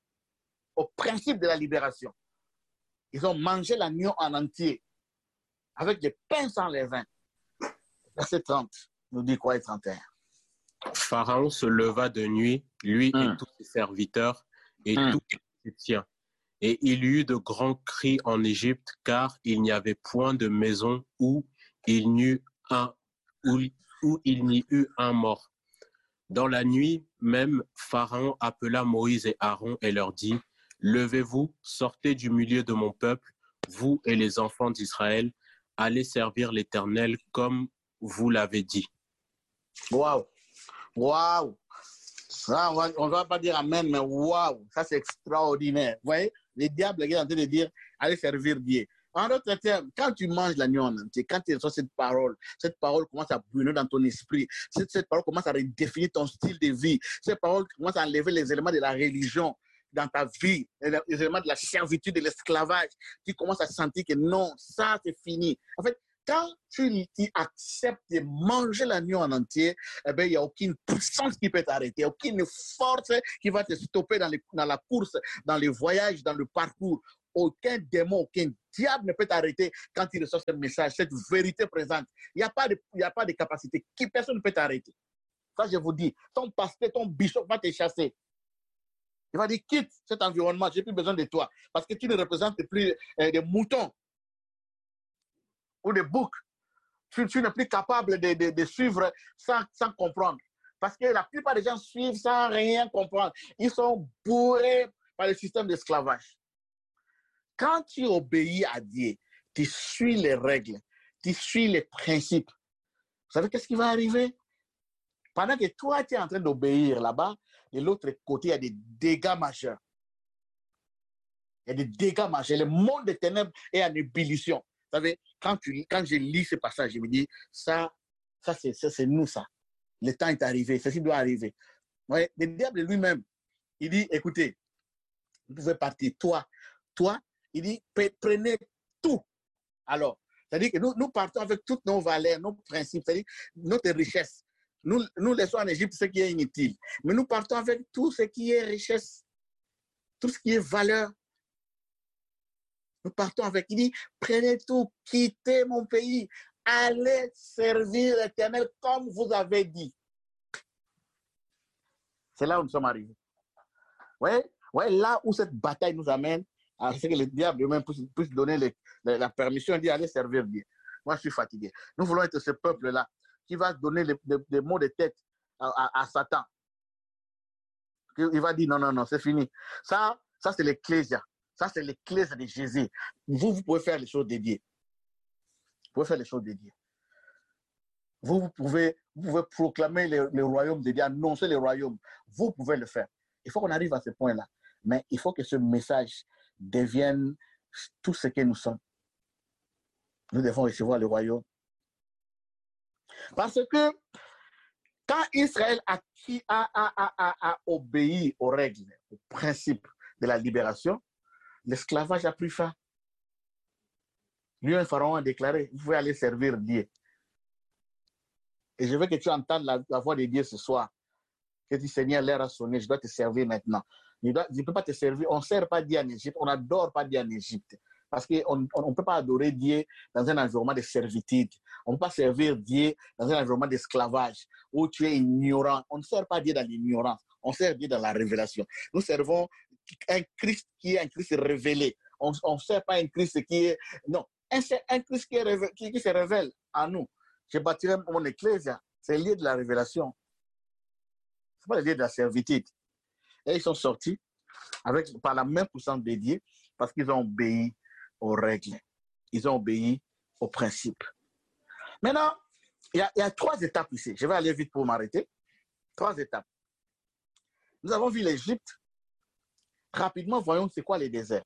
aux principes de la libération. Ils ont mangé l'agneau en entier avec des pains sans levain. Verset trente nous dit quoi et trente et un? Pharaon se leva de nuit, lui Hum. et tous ses serviteurs et Hum. tous ses siens. Et il y eut de grands cris en Égypte, car il n'y avait point de maison où il n'y eut un, où, où il n'y eut un mort. Dans la nuit même, Pharaon appela Moïse et Aaron et leur dit, « Levez-vous, sortez du milieu de mon peuple, vous et les enfants d'Israël, allez servir l'Éternel comme vous l'avez dit. » Waouh! Waouh! Ça, on ne va pas dire amen, mais waouh! Ça, c'est extraordinaire. Vous voyez, le diable est en train de dire, allez servir Dieu. En d'autres termes, quand tu manges l'agneau en entier, quand tu reçois cette parole, cette parole commence à brûler dans ton esprit, cette, cette parole commence à redéfinir ton style de vie, cette parole commence à enlever les éléments de la religion dans ta vie, les éléments de la servitude, de l'esclavage. Tu commences à sentir que non, ça c'est fini. En fait, quand tu, tu acceptes de manger l'agneau en entier, eh bien, il n'y a aucune puissance qui peut t'arrêter, aucune force qui va te stopper dans, les, dans la course, dans le voyage, dans le parcours. Aucun démon, aucun diable ne peut t'arrêter quand il reçoit ce message, cette vérité présente. Il n'y a pas de, il n'y a pas de capacité. Qui, personne ne peut t'arrêter. Ça, je vous dis, ton pasteur, ton bishop va te chasser. Il va dire, quitte cet environnement, je n'ai plus besoin de toi. Parce que tu ne représentes plus euh, des moutons ou des boucs. Tu, tu n'es plus capable de, de, de suivre sans, sans comprendre. Parce que la plupart des gens suivent sans rien comprendre. Ils sont bourrés par le système d'esclavage. Quand tu obéis à Dieu, tu suis les règles, tu suis les principes. Vous savez qu'est-ce qui va arriver? Pendant que toi, tu es en train d'obéir là-bas, de l'autre côté, il y a des dégâts majeurs. Il y a des dégâts majeurs. Le monde des ténèbres est en ébullition. Vous savez, quand, tu, quand je lis ce passage, je me dis, ça, ça c'est, ça, c'est nous, ça. Le temps est arrivé, ceci doit arriver. Ouais, le diable lui-même, il dit, écoutez, vous pouvez partir, toi, toi, il dit, prenez tout. Alors, c'est-à-dire que nous, nous partons avec toutes nos valeurs, nos principes, c'est-à-dire notre richesse. Nous, nous laissons en Égypte ce qui est inutile. Mais nous partons avec tout ce qui est richesse, tout ce qui est valeur. Nous partons avec, il dit, prenez tout, quittez mon pays, allez servir l'Éternel comme vous avez dit. C'est là où nous sommes arrivés. Ouais, ouais, là où cette bataille nous amène, c'est que le diable lui-même puisse, puisse donner les, les, la permission d'y aller servir Dieu. Moi, je suis fatigué. Nous voulons être ce peuple-là qui va donner les, les, les mots de tête à, à, à Satan. Il va dire non, non, non, c'est fini. Ça, ça c'est l'ecclésia. Ça, c'est l'ecclésia de Jésus. Vous, vous pouvez faire les choses dédiées. Vous pouvez faire les choses dédiées. Vous, vous pouvez, vous pouvez proclamer le, le royaume de Dieu, annoncer le royaume. Vous pouvez le faire. Il faut qu'on arrive à ce point-là. Mais il faut que ce message devienne tout ce que nous sommes. Nous devons recevoir le royaume. Parce que quand Israël a, a, a, a, a obéi aux règles, aux principes de la libération, l'esclavage a pris fin. Lui, un pharaon a déclaré, vous pouvez aller servir Dieu. Et je veux que tu entendes la, la voix de Dieu ce soir. Que tu dis, Seigneur, l'heure a sonné, je dois te servir maintenant. Je ne peux pas te servir, on ne sert pas Dieu en Égypte, on n'adore pas Dieu en Égypte. Parce qu'on ne peut pas adorer Dieu dans un environnement de servitude. On ne peut pas servir Dieu dans un environnement d'esclavage où tu es ignorant. On ne sert pas Dieu dans l'ignorance, on sert Dieu dans la révélation. Nous servons un Christ qui est un Christ révélé. On ne sert pas un Christ qui est... Non, un, un Christ qui, est révélé, qui, qui se révèle à nous. Je bâtirai mon ecclésia, c'est le lieu de la révélation. Ce n'est pas le lieu de la servitude. Et ils sont sortis avec, par la même puissance de Dieu parce qu'ils ont obéi aux règles. Ils ont obéi aux principes. Maintenant, il y a, il y a trois étapes ici. Je vais aller vite pour m'arrêter. Trois étapes. Nous avons vu l'Égypte. Rapidement, voyons c'est quoi les déserts.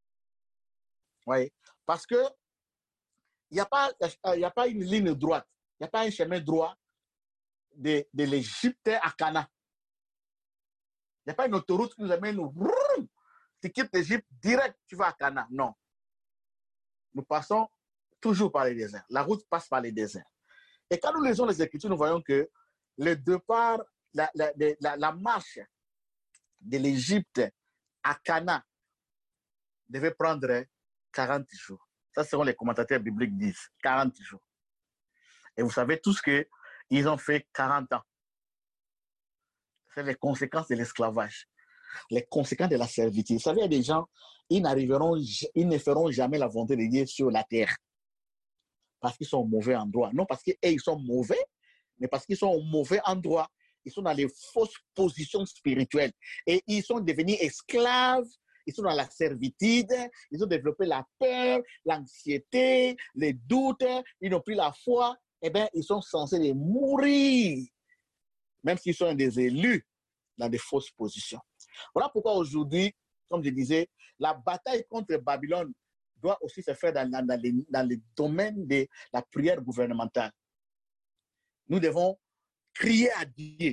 Oui. Parce que il n'y a pas, il y a pas une ligne droite. Il n'y a pas un chemin droit de, de l'Égypte à Cana. Il n'y a pas une autoroute qui nous amène, nous, tu quittes l'Égypte, direct, tu vas à Cana. Non. Nous passons toujours par les déserts. La route passe par les déserts. Et quand nous lisons les Écritures, nous voyons que le départ, la, la, la, la marche de l'Égypte à Cana devait prendre quarante jours. Ça, c'est ce que les commentateurs bibliques disent. quarante jours. Et vous savez tous qu'ils ont fait quarante ans. C'est les conséquences de l'esclavage. Les conséquences de la servitude. Vous savez, il y a des gens, ils n'arriveront, ils ne feront jamais la volonté de Dieu sur la terre. Parce qu'ils sont au mauvais endroit. Non parce qu'ils sont mauvais, mais parce qu'ils sont au mauvais endroit. Ils sont dans les fausses positions spirituelles. Et ils sont devenus esclaves. Ils sont dans la servitude. Ils ont développé la peur, l'anxiété, les doutes. Ils n'ont plus la foi. Eh bien, ils sont censés les mourir. Même s'ils sont des élus dans des fausses positions. Voilà pourquoi aujourd'hui, comme je disais, la bataille contre Babylone doit aussi se faire dans, dans, les, dans les domaines de la prière gouvernementale. Nous devons crier à Dieu.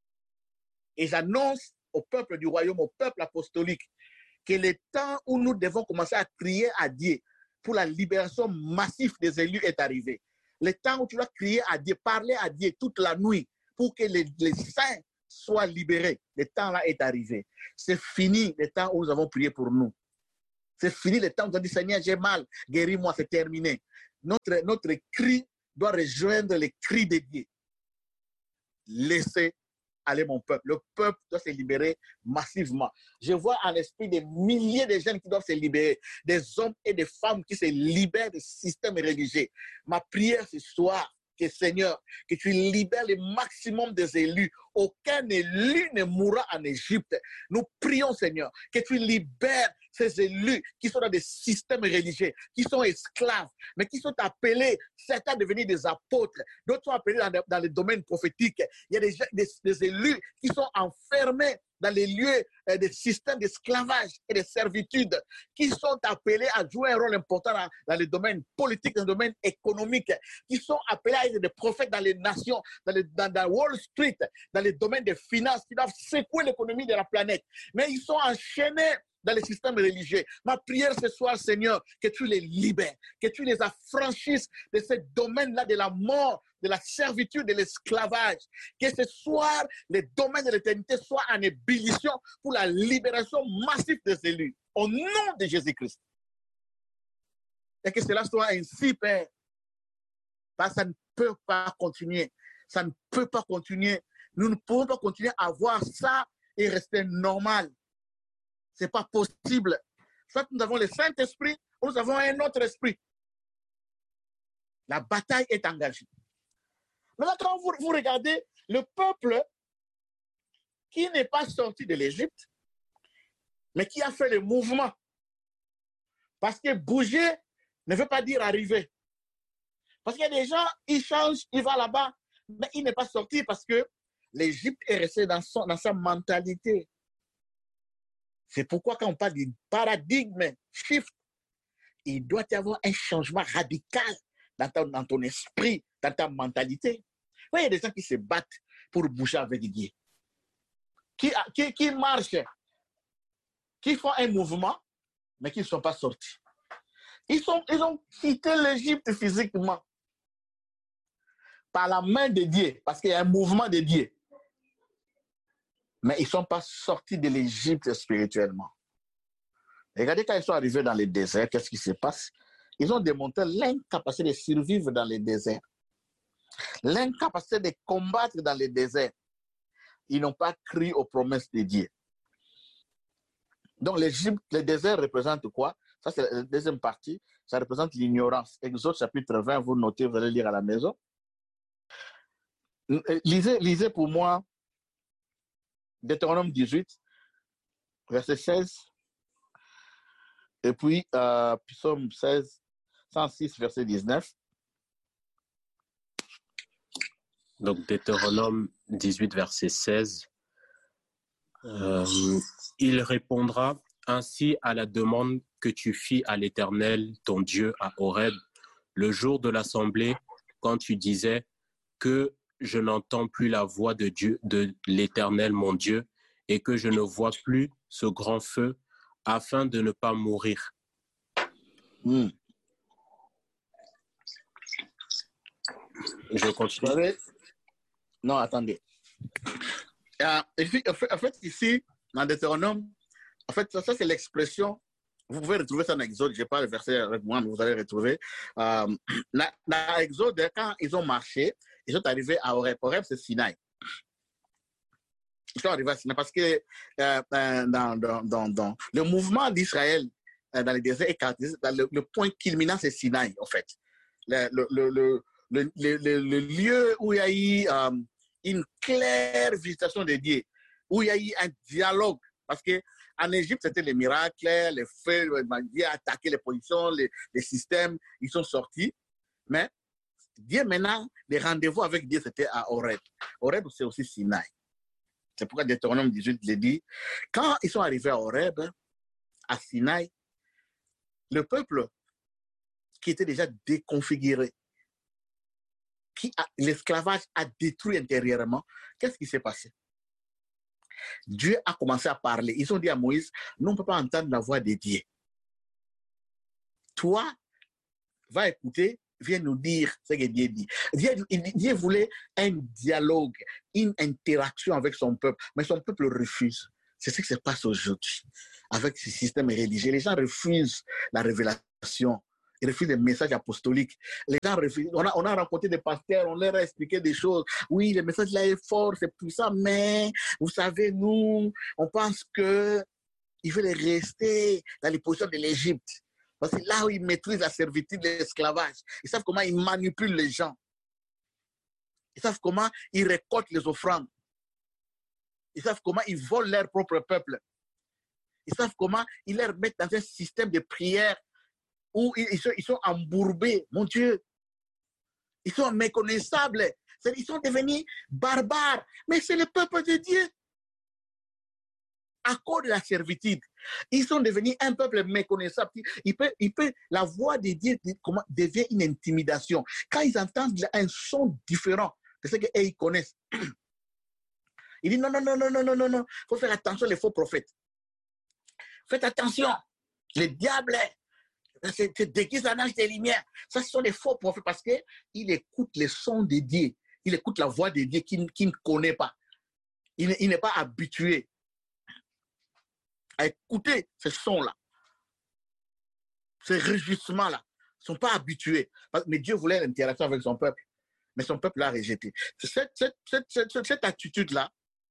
Et j'annonce au peuple du royaume, au peuple apostolique, que le temps où nous devons commencer à crier à Dieu, pour la libération massive des élus est arrivé. Le temps où tu dois crier à Dieu, parler à Dieu toute la nuit pour que les, les saints soient libérés. Le temps là est arrivé. C'est fini le temps où nous avons prié pour nous. C'est fini le temps où nous avons dit Seigneur, j'ai mal, guéris-moi, c'est terminé. Notre, notre cri doit rejoindre les cris de Dieu. Laissez aller mon peuple. Le peuple doit se libérer massivement. Je vois en esprit des milliers de jeunes qui doivent se libérer, des hommes et des femmes qui se libèrent des systèmes religieux. Ma prière ce soir, que Seigneur, que tu libères le maximum des élus. Aucun élu ne mourra en Égypte. Nous prions, Seigneur, que tu libères ces élus qui sont dans des systèmes religieux, qui sont esclaves, mais qui sont appelés, certains à devenir des apôtres, d'autres sont appelés dans, dans le domaine prophétique. Il y a des, des, des élus qui sont enfermés dans les lieux euh, des systèmes d'esclavage et de servitude, qui sont appelés à jouer un rôle important dans, dans le domaine politique, dans le domaine économique, qui sont appelés à être des prophètes dans les nations, dans, les, dans, dans Wall Street, dans les domaines des finances, qui doivent secouer l'économie de la planète. Mais ils sont enchaînés dans les systèmes religieux. Ma prière ce soir, Seigneur, que tu les libères, que tu les affranchisses de ce domaine-là de la mort, de la servitude, de l'esclavage. Que ce soir, les domaines de l'éternité soient en ébullition pour la libération massive des élus. Au nom de Jésus-Christ. Et que cela soit ainsi, Père. Parce que ça ne peut pas continuer. Ça ne peut pas continuer. Nous ne pouvons pas continuer à voir ça et rester normal. Ce n'est pas possible. Soit nous avons le Saint-Esprit, ou nous avons un autre esprit. La bataille est engagée. Maintenant, quand vous, vous regardez le peuple qui n'est pas sorti de l'Égypte, mais qui a fait le mouvement. Parce que bouger ne veut pas dire arriver. Parce qu'il y a des gens, ils changent, ils vont là-bas, mais il n'est pas sorti parce que l'Égypte est restée dans, son, dans sa mentalité. C'est pourquoi quand on parle d'un paradigme shift, il doit y avoir un changement radical dans ton, dans ton esprit, dans ta mentalité. Oui, il y a des gens qui se battent pour bouger avec Dieu, qui, qui, qui marchent, qui font un mouvement, mais qui ne sont pas sortis. Ils, sont, ils ont quitté l'Égypte physiquement par la main de Dieu, parce qu'il y a un mouvement de Dieu. Mais ils ne sont pas sortis de l'Égypte spirituellement. Regardez quand ils sont arrivés dans le désert, qu'est-ce qui se passe? Ils ont démontré l'incapacité de survivre dans le désert. L'incapacité de combattre dans le désert. Ils n'ont pas cru aux promesses de Dieu. Donc l'Égypte, le désert représente quoi? Ça, c'est la deuxième partie. Ça représente l'ignorance. Exode chapitre vingt, vous notez, vous allez lire à la maison. Lisez, lisez pour moi Deutéronome dix-huit, verset seize. Et puis, euh, Psaume seize, cent six, verset dix-neuf. Donc, Deutéronome dix-huit, verset seize. Euh, il répondra ainsi à la demande que tu fis à l'Éternel, ton Dieu, à Horeb, le jour de l'assemblée, quand tu disais que je n'entends plus la voix de Dieu, de l'Éternel, mon Dieu, et que je ne vois plus ce grand feu, afin de ne pas mourir. Mm. Je continue. Non, attendez. Euh, en fait, ici, dans Deutéronome, en fait, ça, ça c'est l'expression. Vous pouvez retrouver ça dans Exode. Je n'ai pas le verset avec moi, mais vous allez retrouver. Euh, dans, dans Exode, quand ils ont marché, ils sont arrivés à Horeb. Horeb, c'est Sinaï. Ils sont arrivés à Sinaï parce que euh, dans, dans, dans, dans le mouvement d'Israël euh, dans les déserts est caractérisé. Le, le point culminant, c'est Sinaï, en fait. Le, le, le, le, le, le, le lieu où il y a eu euh, une claire visitation de Dieu, où il y a eu un dialogue. Parce qu'en Égypte, c'était les miracles, les feux, Dieu a attaqué les positions, les, les systèmes, ils sont sortis. Mais Dieu, maintenant, les rendez-vous avec Dieu, c'était à Horeb. Horeb, c'est aussi Sinaï. C'est pourquoi Deutéronome dix-huit le dit. Quand ils sont arrivés à Horeb, à Sinaï, le peuple qui était déjà déconfiguré, qui l'esclavage a détruit intérieurement, qu'est-ce qui s'est passé? Dieu a commencé à parler. Ils ont dit à Moïse, nous, on ne peut pas entendre la voix de Dieu. Toi, va écouter, vient nous dire ce que Dieu dit. Dieu, Dieu voulait un dialogue, une interaction avec son peuple, mais son peuple refuse. C'est ce qui se passe aujourd'hui avec ce système religieux. Les gens refusent la révélation. Ils refusent les messages apostoliques. Les gens refusent. On a, on a rencontré des pasteurs, on leur a expliqué des choses. Oui, le message là est fort, c'est puissant, mais vous savez, nous, on pense qu'ils veulent rester dans les positions de l'Égypte. Parce que là où ils maîtrisent la servitude de l'esclavage, ils savent comment ils manipulent les gens. Ils savent comment ils récoltent les offrandes. Ils savent comment ils volent leur propre peuple. Ils savent comment ils leur mettent dans un système de prière où ils sont, ils sont embourbés. Mon Dieu, ils sont méconnaissables. Ils sont devenus barbares. Mais c'est le peuple de Dieu. À cause de la servitude, ils sont devenus un peuple méconnaissable. Il peut, il peut, la voix de Dieu comment, devient une intimidation. Quand ils entendent un son différent de ce qu'ils connaissent, ils disent non, non, non, non, non, non, non, non. Il faut faire attention les faux prophètes. Faites attention. Le diable, c'est déguisé en ange des lumières. Ça, ce sont des faux prophètes parce qu'ils écoutent les sons de Dieu. Il écoute la voix de Dieu qu'il qui ne connaît pas. Il, il n'est pas habitué à écouter ces sons-là, ces rugissements-là. Ils ne sont pas habitués. Mais Dieu voulait l'interaction avec son peuple. Mais son peuple l'a rejeté. Cette, cette, cette, cette, cette attitude-là,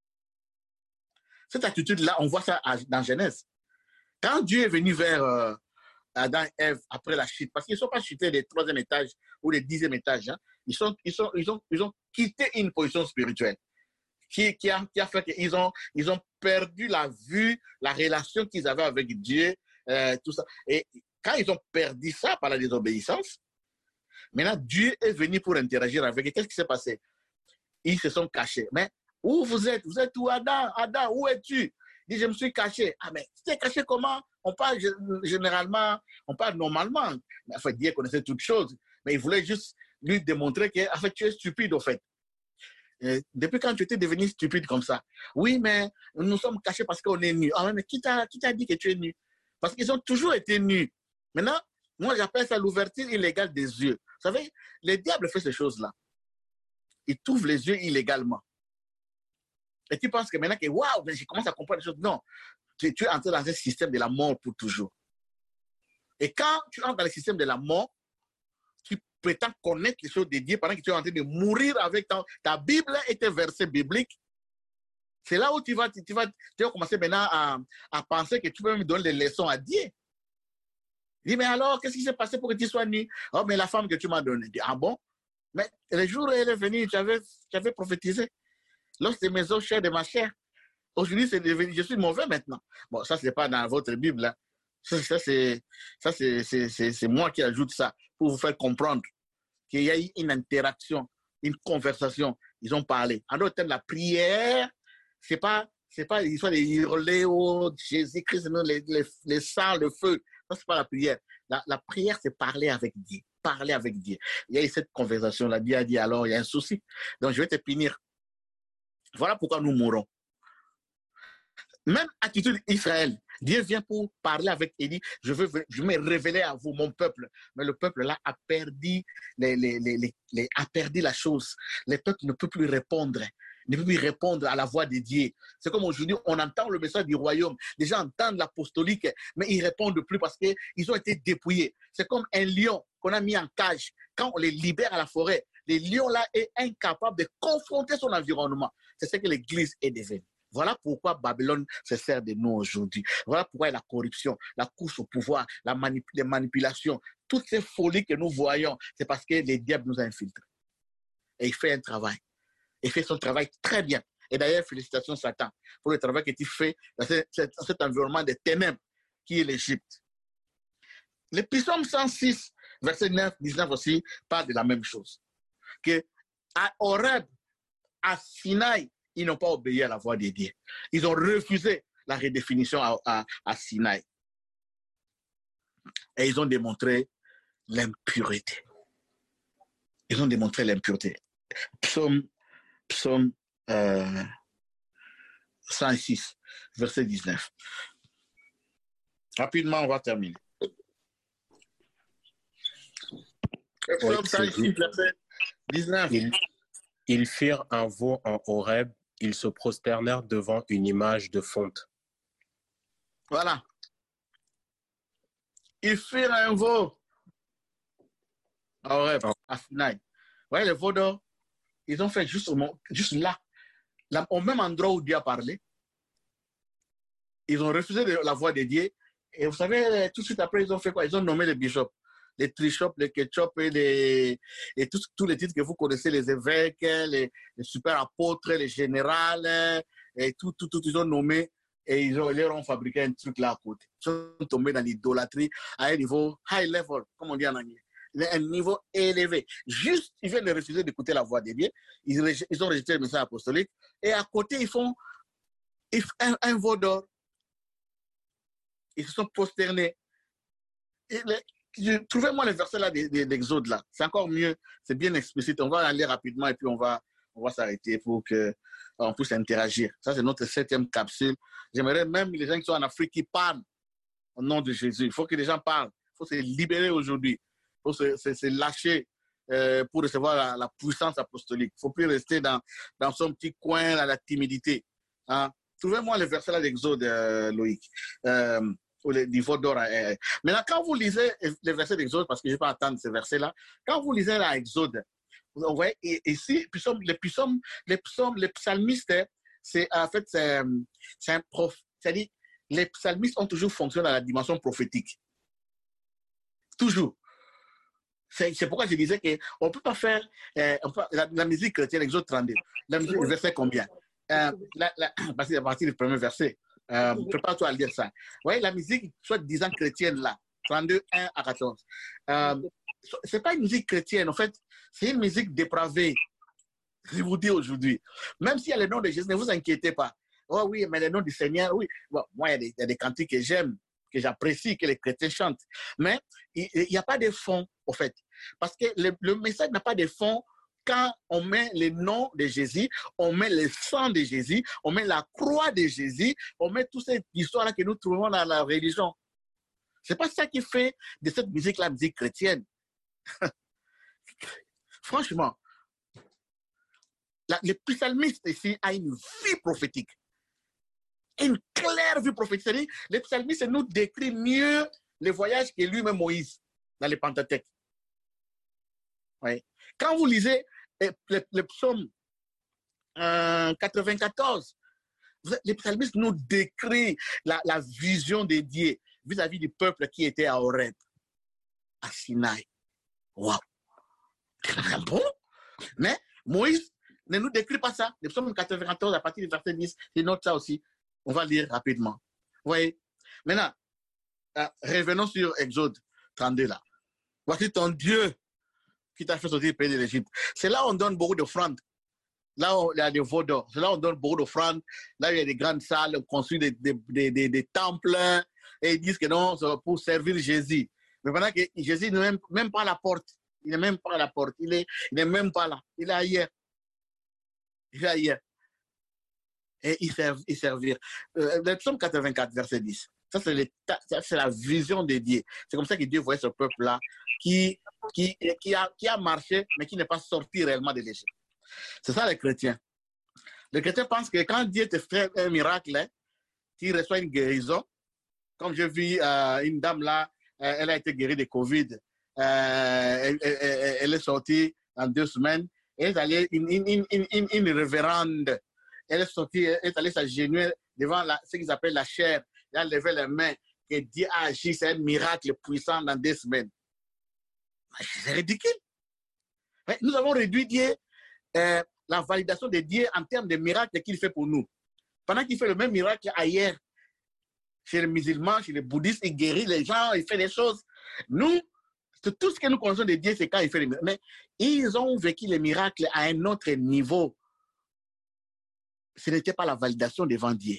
cette attitude-là, on voit ça dans Genèse. Quand Dieu est venu vers euh, Adam et Ève après la chute, parce qu'ils ne sont pas chutés des troisième étage ou des dixième étage, hein, ils, sont, ils, sont, ils, ont, ils ont quitté une position spirituelle qui, qui, a, qui a fait qu'ils ont, ils ont perdu la vue, la relation qu'ils avaient avec Dieu, euh, tout ça. Et quand ils ont perdu ça par la désobéissance, maintenant Dieu est venu pour interagir avec eux. Qu'est-ce qui s'est passé? Ils se sont cachés. Mais où vous êtes? Vous êtes où, Adam? Adam, où es-tu? Il dit, je me suis caché. Ah, mais tu t'es caché comment? On parle généralement, on parle normalement. En fait, Dieu connaissait toutes choses, mais il voulait juste lui démontrer que, en fait, tu es stupide, au fait. Et depuis quand tu étais devenu stupide comme ça? Oui, mais nous sommes cachés parce qu'on est nus. Ah, mais qui t'a dit que tu es nu? Parce qu'ils ont toujours été nus. Maintenant, moi, j'appelle ça l'ouverture illégale des yeux. Vous savez, le diable fait ces choses-là. Il t'ouvre les yeux illégalement. Et tu penses que maintenant que, waouh, je commence à comprendre les choses. Non, tu, tu es entré dans un système de la mort pour toujours. Et quand tu entres dans le système de la mort, tu prétends connaître les choses de Dieu pendant que tu es en train de mourir avec ta, ta Bible et tes versets bibliques. C'est là où tu vas, tu, tu vas, tu vas commencer maintenant à, à penser que tu peux me donner des leçons à Dieu. Il dit, mais alors, qu'est-ce qui s'est passé pour que tu sois nu? Oh, mais la femme que tu m'as donnée. Dit, ah bon? Mais le jour où elle est venue, tu avais, tu avais prophétisé. L'os de mes os, chair de ma chair. Aujourd'hui, c'est devenu, je suis mauvais maintenant. Bon, ça, ce n'est pas dans votre Bible. Hein. Ça, ça c'est moi qui ajoute ça pour vous faire comprendre qu'il y a eu une interaction, une conversation. Ils ont parlé. En d'autres termes, la prière, ce n'est pas, pas l'histoire de hurler au Jésus-Christ, les, les, les sangs, le feu. Ça, ce n'est pas la prière. La, la prière, c'est parler avec Dieu. Parler avec Dieu. Il y a eu cette conversation-là. Dieu a dit, alors, il y a un souci. Donc, je vais te punir. Voilà pourquoi nous mourons. Même attitude Israël. Dieu vient pour parler avec Élie. Je veux, je veux me révéler à vous, mon peuple. Mais le peuple là a perdu, les, les, les, les, a perdu la chose. Le peuple ne peut plus répondre. Ne peut plus répondre à la voix de Dieu. C'est comme aujourd'hui, on entend le message du royaume. Les gens entendent l'apostolique, mais ils ne répondent plus parce qu'ils ont été dépouillés. C'est comme un lion qu'on a mis en cage. Quand on les libère à la forêt, le lion là est incapable de confronter son environnement. C'est ce que l'Église est devenue. Voilà pourquoi Babylone se sert de nous aujourd'hui. Voilà pourquoi la corruption, la course au pouvoir, la manip les manipulations, toutes ces folies que nous voyons, c'est parce que les diables nous ont infiltrés. Et il fait un travail. Il fait son travail très bien. Et d'ailleurs, félicitations Satan pour le travail que tu fais dans cet, cet environnement de ténèbres qui est l'Égypte. Le psaume cent six, verset neuf, dix-neuf aussi, parle de la même chose. Que à Horeb, à Sinaï, ils n'ont pas obéi à la voix de Dieu. Ils ont refusé la redéfinition à, à, à Sinaï. Et ils ont démontré l'impureté. Ils ont démontré l'impureté. Psaume, psaume euh, cent six, verset dix-neuf. Rapidement, on va terminer. Oui, Psaume c'est cent six, dit. verset dix-neuf. Ils, ils firent un veau en Horeb, ils se prosternèrent devant une image de fonte. Voilà. Ils firent un veau à Horeb, En- à Sinaï. Vous voyez, les veaux d'or, ils ont fait juste, au mo- juste là, là, au même endroit où Dieu a parlé. Ils ont refusé de- la voix de Dieu. Et vous savez, tout de suite après, ils ont fait quoi? Ils ont nommé les bishops, les trichops, les ketchup et, les, et tous, tous les titres que vous connaissez, les évêques, les, les super apôtres, les générales, et tout, tout, tout, ils ont nommé et ils, ont, ils leur ont fabriqué un truc là à côté. Ils sont tombés dans l'idolâtrie à un niveau high level, comme on dit en anglais. Un niveau élevé. Juste, ils viennent de refuser d'écouter la voix de Dieu. Ils, ils ont rejeté le message apostolique. Et à côté, ils font un, un veau d'or. Ils se sont prosternés. Trouvez-moi le verset là d'Exode là. C'est encore mieux. C'est bien explicite. On va aller rapidement et puis on va, on va s'arrêter pour qu'on puisse interagir. Ça, c'est notre septième capsule. J'aimerais même les gens qui sont en Afrique qui parlent au nom de Jésus. Il faut que les gens parlent. Il faut se libérer aujourd'hui. Il faut se, se, se lâcher euh, pour recevoir la, la puissance apostolique. Il ne faut plus rester dans, dans son petit coin, dans la timidité. Hein? Trouvez-moi le verset là d'Exode, euh, Loïc. Euh, le niveau d'or. Euh. Maintenant, quand vous lisez les versets d'Exode, parce que je ne vais pas attendre ces versets-là, quand vous lisez l'Exode, vous voyez, et, ici, les psaumes, les psaumes, les psalmistes, c'est en fait, c'est un prof. C'est-à-dire, les psalmistes ont toujours fonctionné dans la dimension prophétique. Toujours. C'est pourquoi je disais qu'on ne peut pas faire euh, peut, la, la musique chrétienne, Exode trente-deux. La musique, le verset combien euh, la, la, Parce que c'est à partir du premier verset. Euh, Prépare-toi à lire ça. Vous voyez, la musique, soit disant chrétienne, là, trente-deux, un à quatorze. Euh, ce n'est pas une musique chrétienne, en fait, c'est une musique dépravée. Je vous dis aujourd'hui. Même s'il y a le nom de Jésus, ne vous inquiétez pas. Oh oui, mais le nom du Seigneur, oui. Bon, moi, il y a des, il y a des cantiques que j'aime, que j'apprécie, que les chrétiens chantent. Mais il n'y a pas de fond, en fait. Parce que le, le message n'a pas de fond quand on met le nom de Jésus, on met le sang de Jésus, on met la croix de Jésus, on met toute cette histoire-là que nous trouvons dans la religion. Ce n'est pas ça qui fait de cette musique la musique chrétienne. Franchement, la, le psalmiste ici a une vie prophétique. Une claire vue prophétique. C'est-à-dire, le psalmiste nous décrit mieux le voyage que lui-même Moïse dans les Pentateuques. Oui. Quand vous lisez le, le psaume euh, quatre-vingt-quatorze, le psalmiste nous décrit la, la vision de Dieu vis-à-vis du peuple qui était à Horeb, à Sinaï. Waouh! Bon. Mais Moïse ne nous décrit pas ça. Le psaume quatre-vingt-quatorze, à partir du verset dix, il note ça aussi. On va lire rapidement. Vous voyez? Maintenant, euh, revenons sur Exode trente-deux là. Voici ton Dieu qui t'a fait sortir du pays de l'Égypte. C'est là où on donne beaucoup d'offrandes. Là où il y a des veaux d'or. C'est là où on donne beaucoup d'offrandes. Là où il y a des grandes salles, on construit des, des, des, des, des temples. Et ils disent que non, c'est pour servir Jésus. Mais pendant que Jésus n'est même, même pas à la porte. Il n'est même pas à la porte. Il n'est il est même pas là. Il est ailleurs. Il est ailleurs. Et ils servent, ils servirent. Euh, le psaume quatre-vingt-quatre, verset dix. Ça, c'est la vision de Dieu. C'est comme ça que Dieu voyait ce peuple-là qui, qui, qui, a, qui a marché, mais qui n'est pas sorti réellement de l'Égypte. C'est ça les chrétiens. Les chrétiens pensent que quand Dieu te fait un miracle, tu reçois une guérison. Comme je vis euh, une dame là, euh, elle a été guérie de Covid. Euh, elle, elle, elle est sortie en deux semaines. Elle est allée, une, une, une, une, une révérende. Elle est sortie, elle est allée s'agenouiller devant la, ce qu'ils appellent la chair. Elle a levé les mains. Que Dieu a agi, c'est un miracle puissant dans deux semaines. C'est ridicule. Nous avons réduit Dieu, euh, la validation de Dieu en termes de miracles qu'il fait pour nous. Pendant qu'il fait le même miracle ailleurs, chez les musulmans, chez les bouddhistes, il guérit les gens, il fait des choses. Nous, tout ce que nous connaissons de Dieu, c'est quand il fait les miracles. Mais ils ont vécu les miracles à un autre niveau. Ce n'était pas la validation devant Dieu.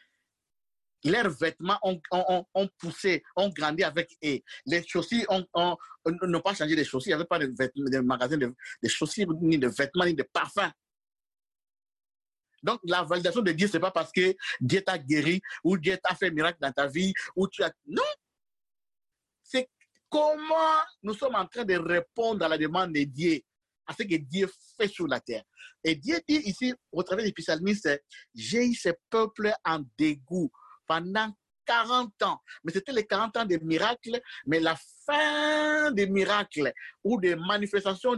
Leurs vêtements ont, ont, ont poussé, ont grandi avec eux. Les chaussures n'ont pas changé de chaussures. Il n'y avait pas de, de magasin de, de chaussures, ni de vêtements, ni de parfums. Donc, la validation de Dieu, ce n'est pas parce que Dieu t'a guéri ou Dieu t'a fait un miracle dans ta vie ou tu as... Non! C'est comment nous sommes en train de répondre à la demande de Dieu, à ce que Dieu fait sur la terre. Et Dieu dit ici, au travers des psalmistes, j'ai eu ce peuple en dégoût pendant quarante ans. Mais c'était les quarante ans des miracles, mais la fin des miracles ou des manifestations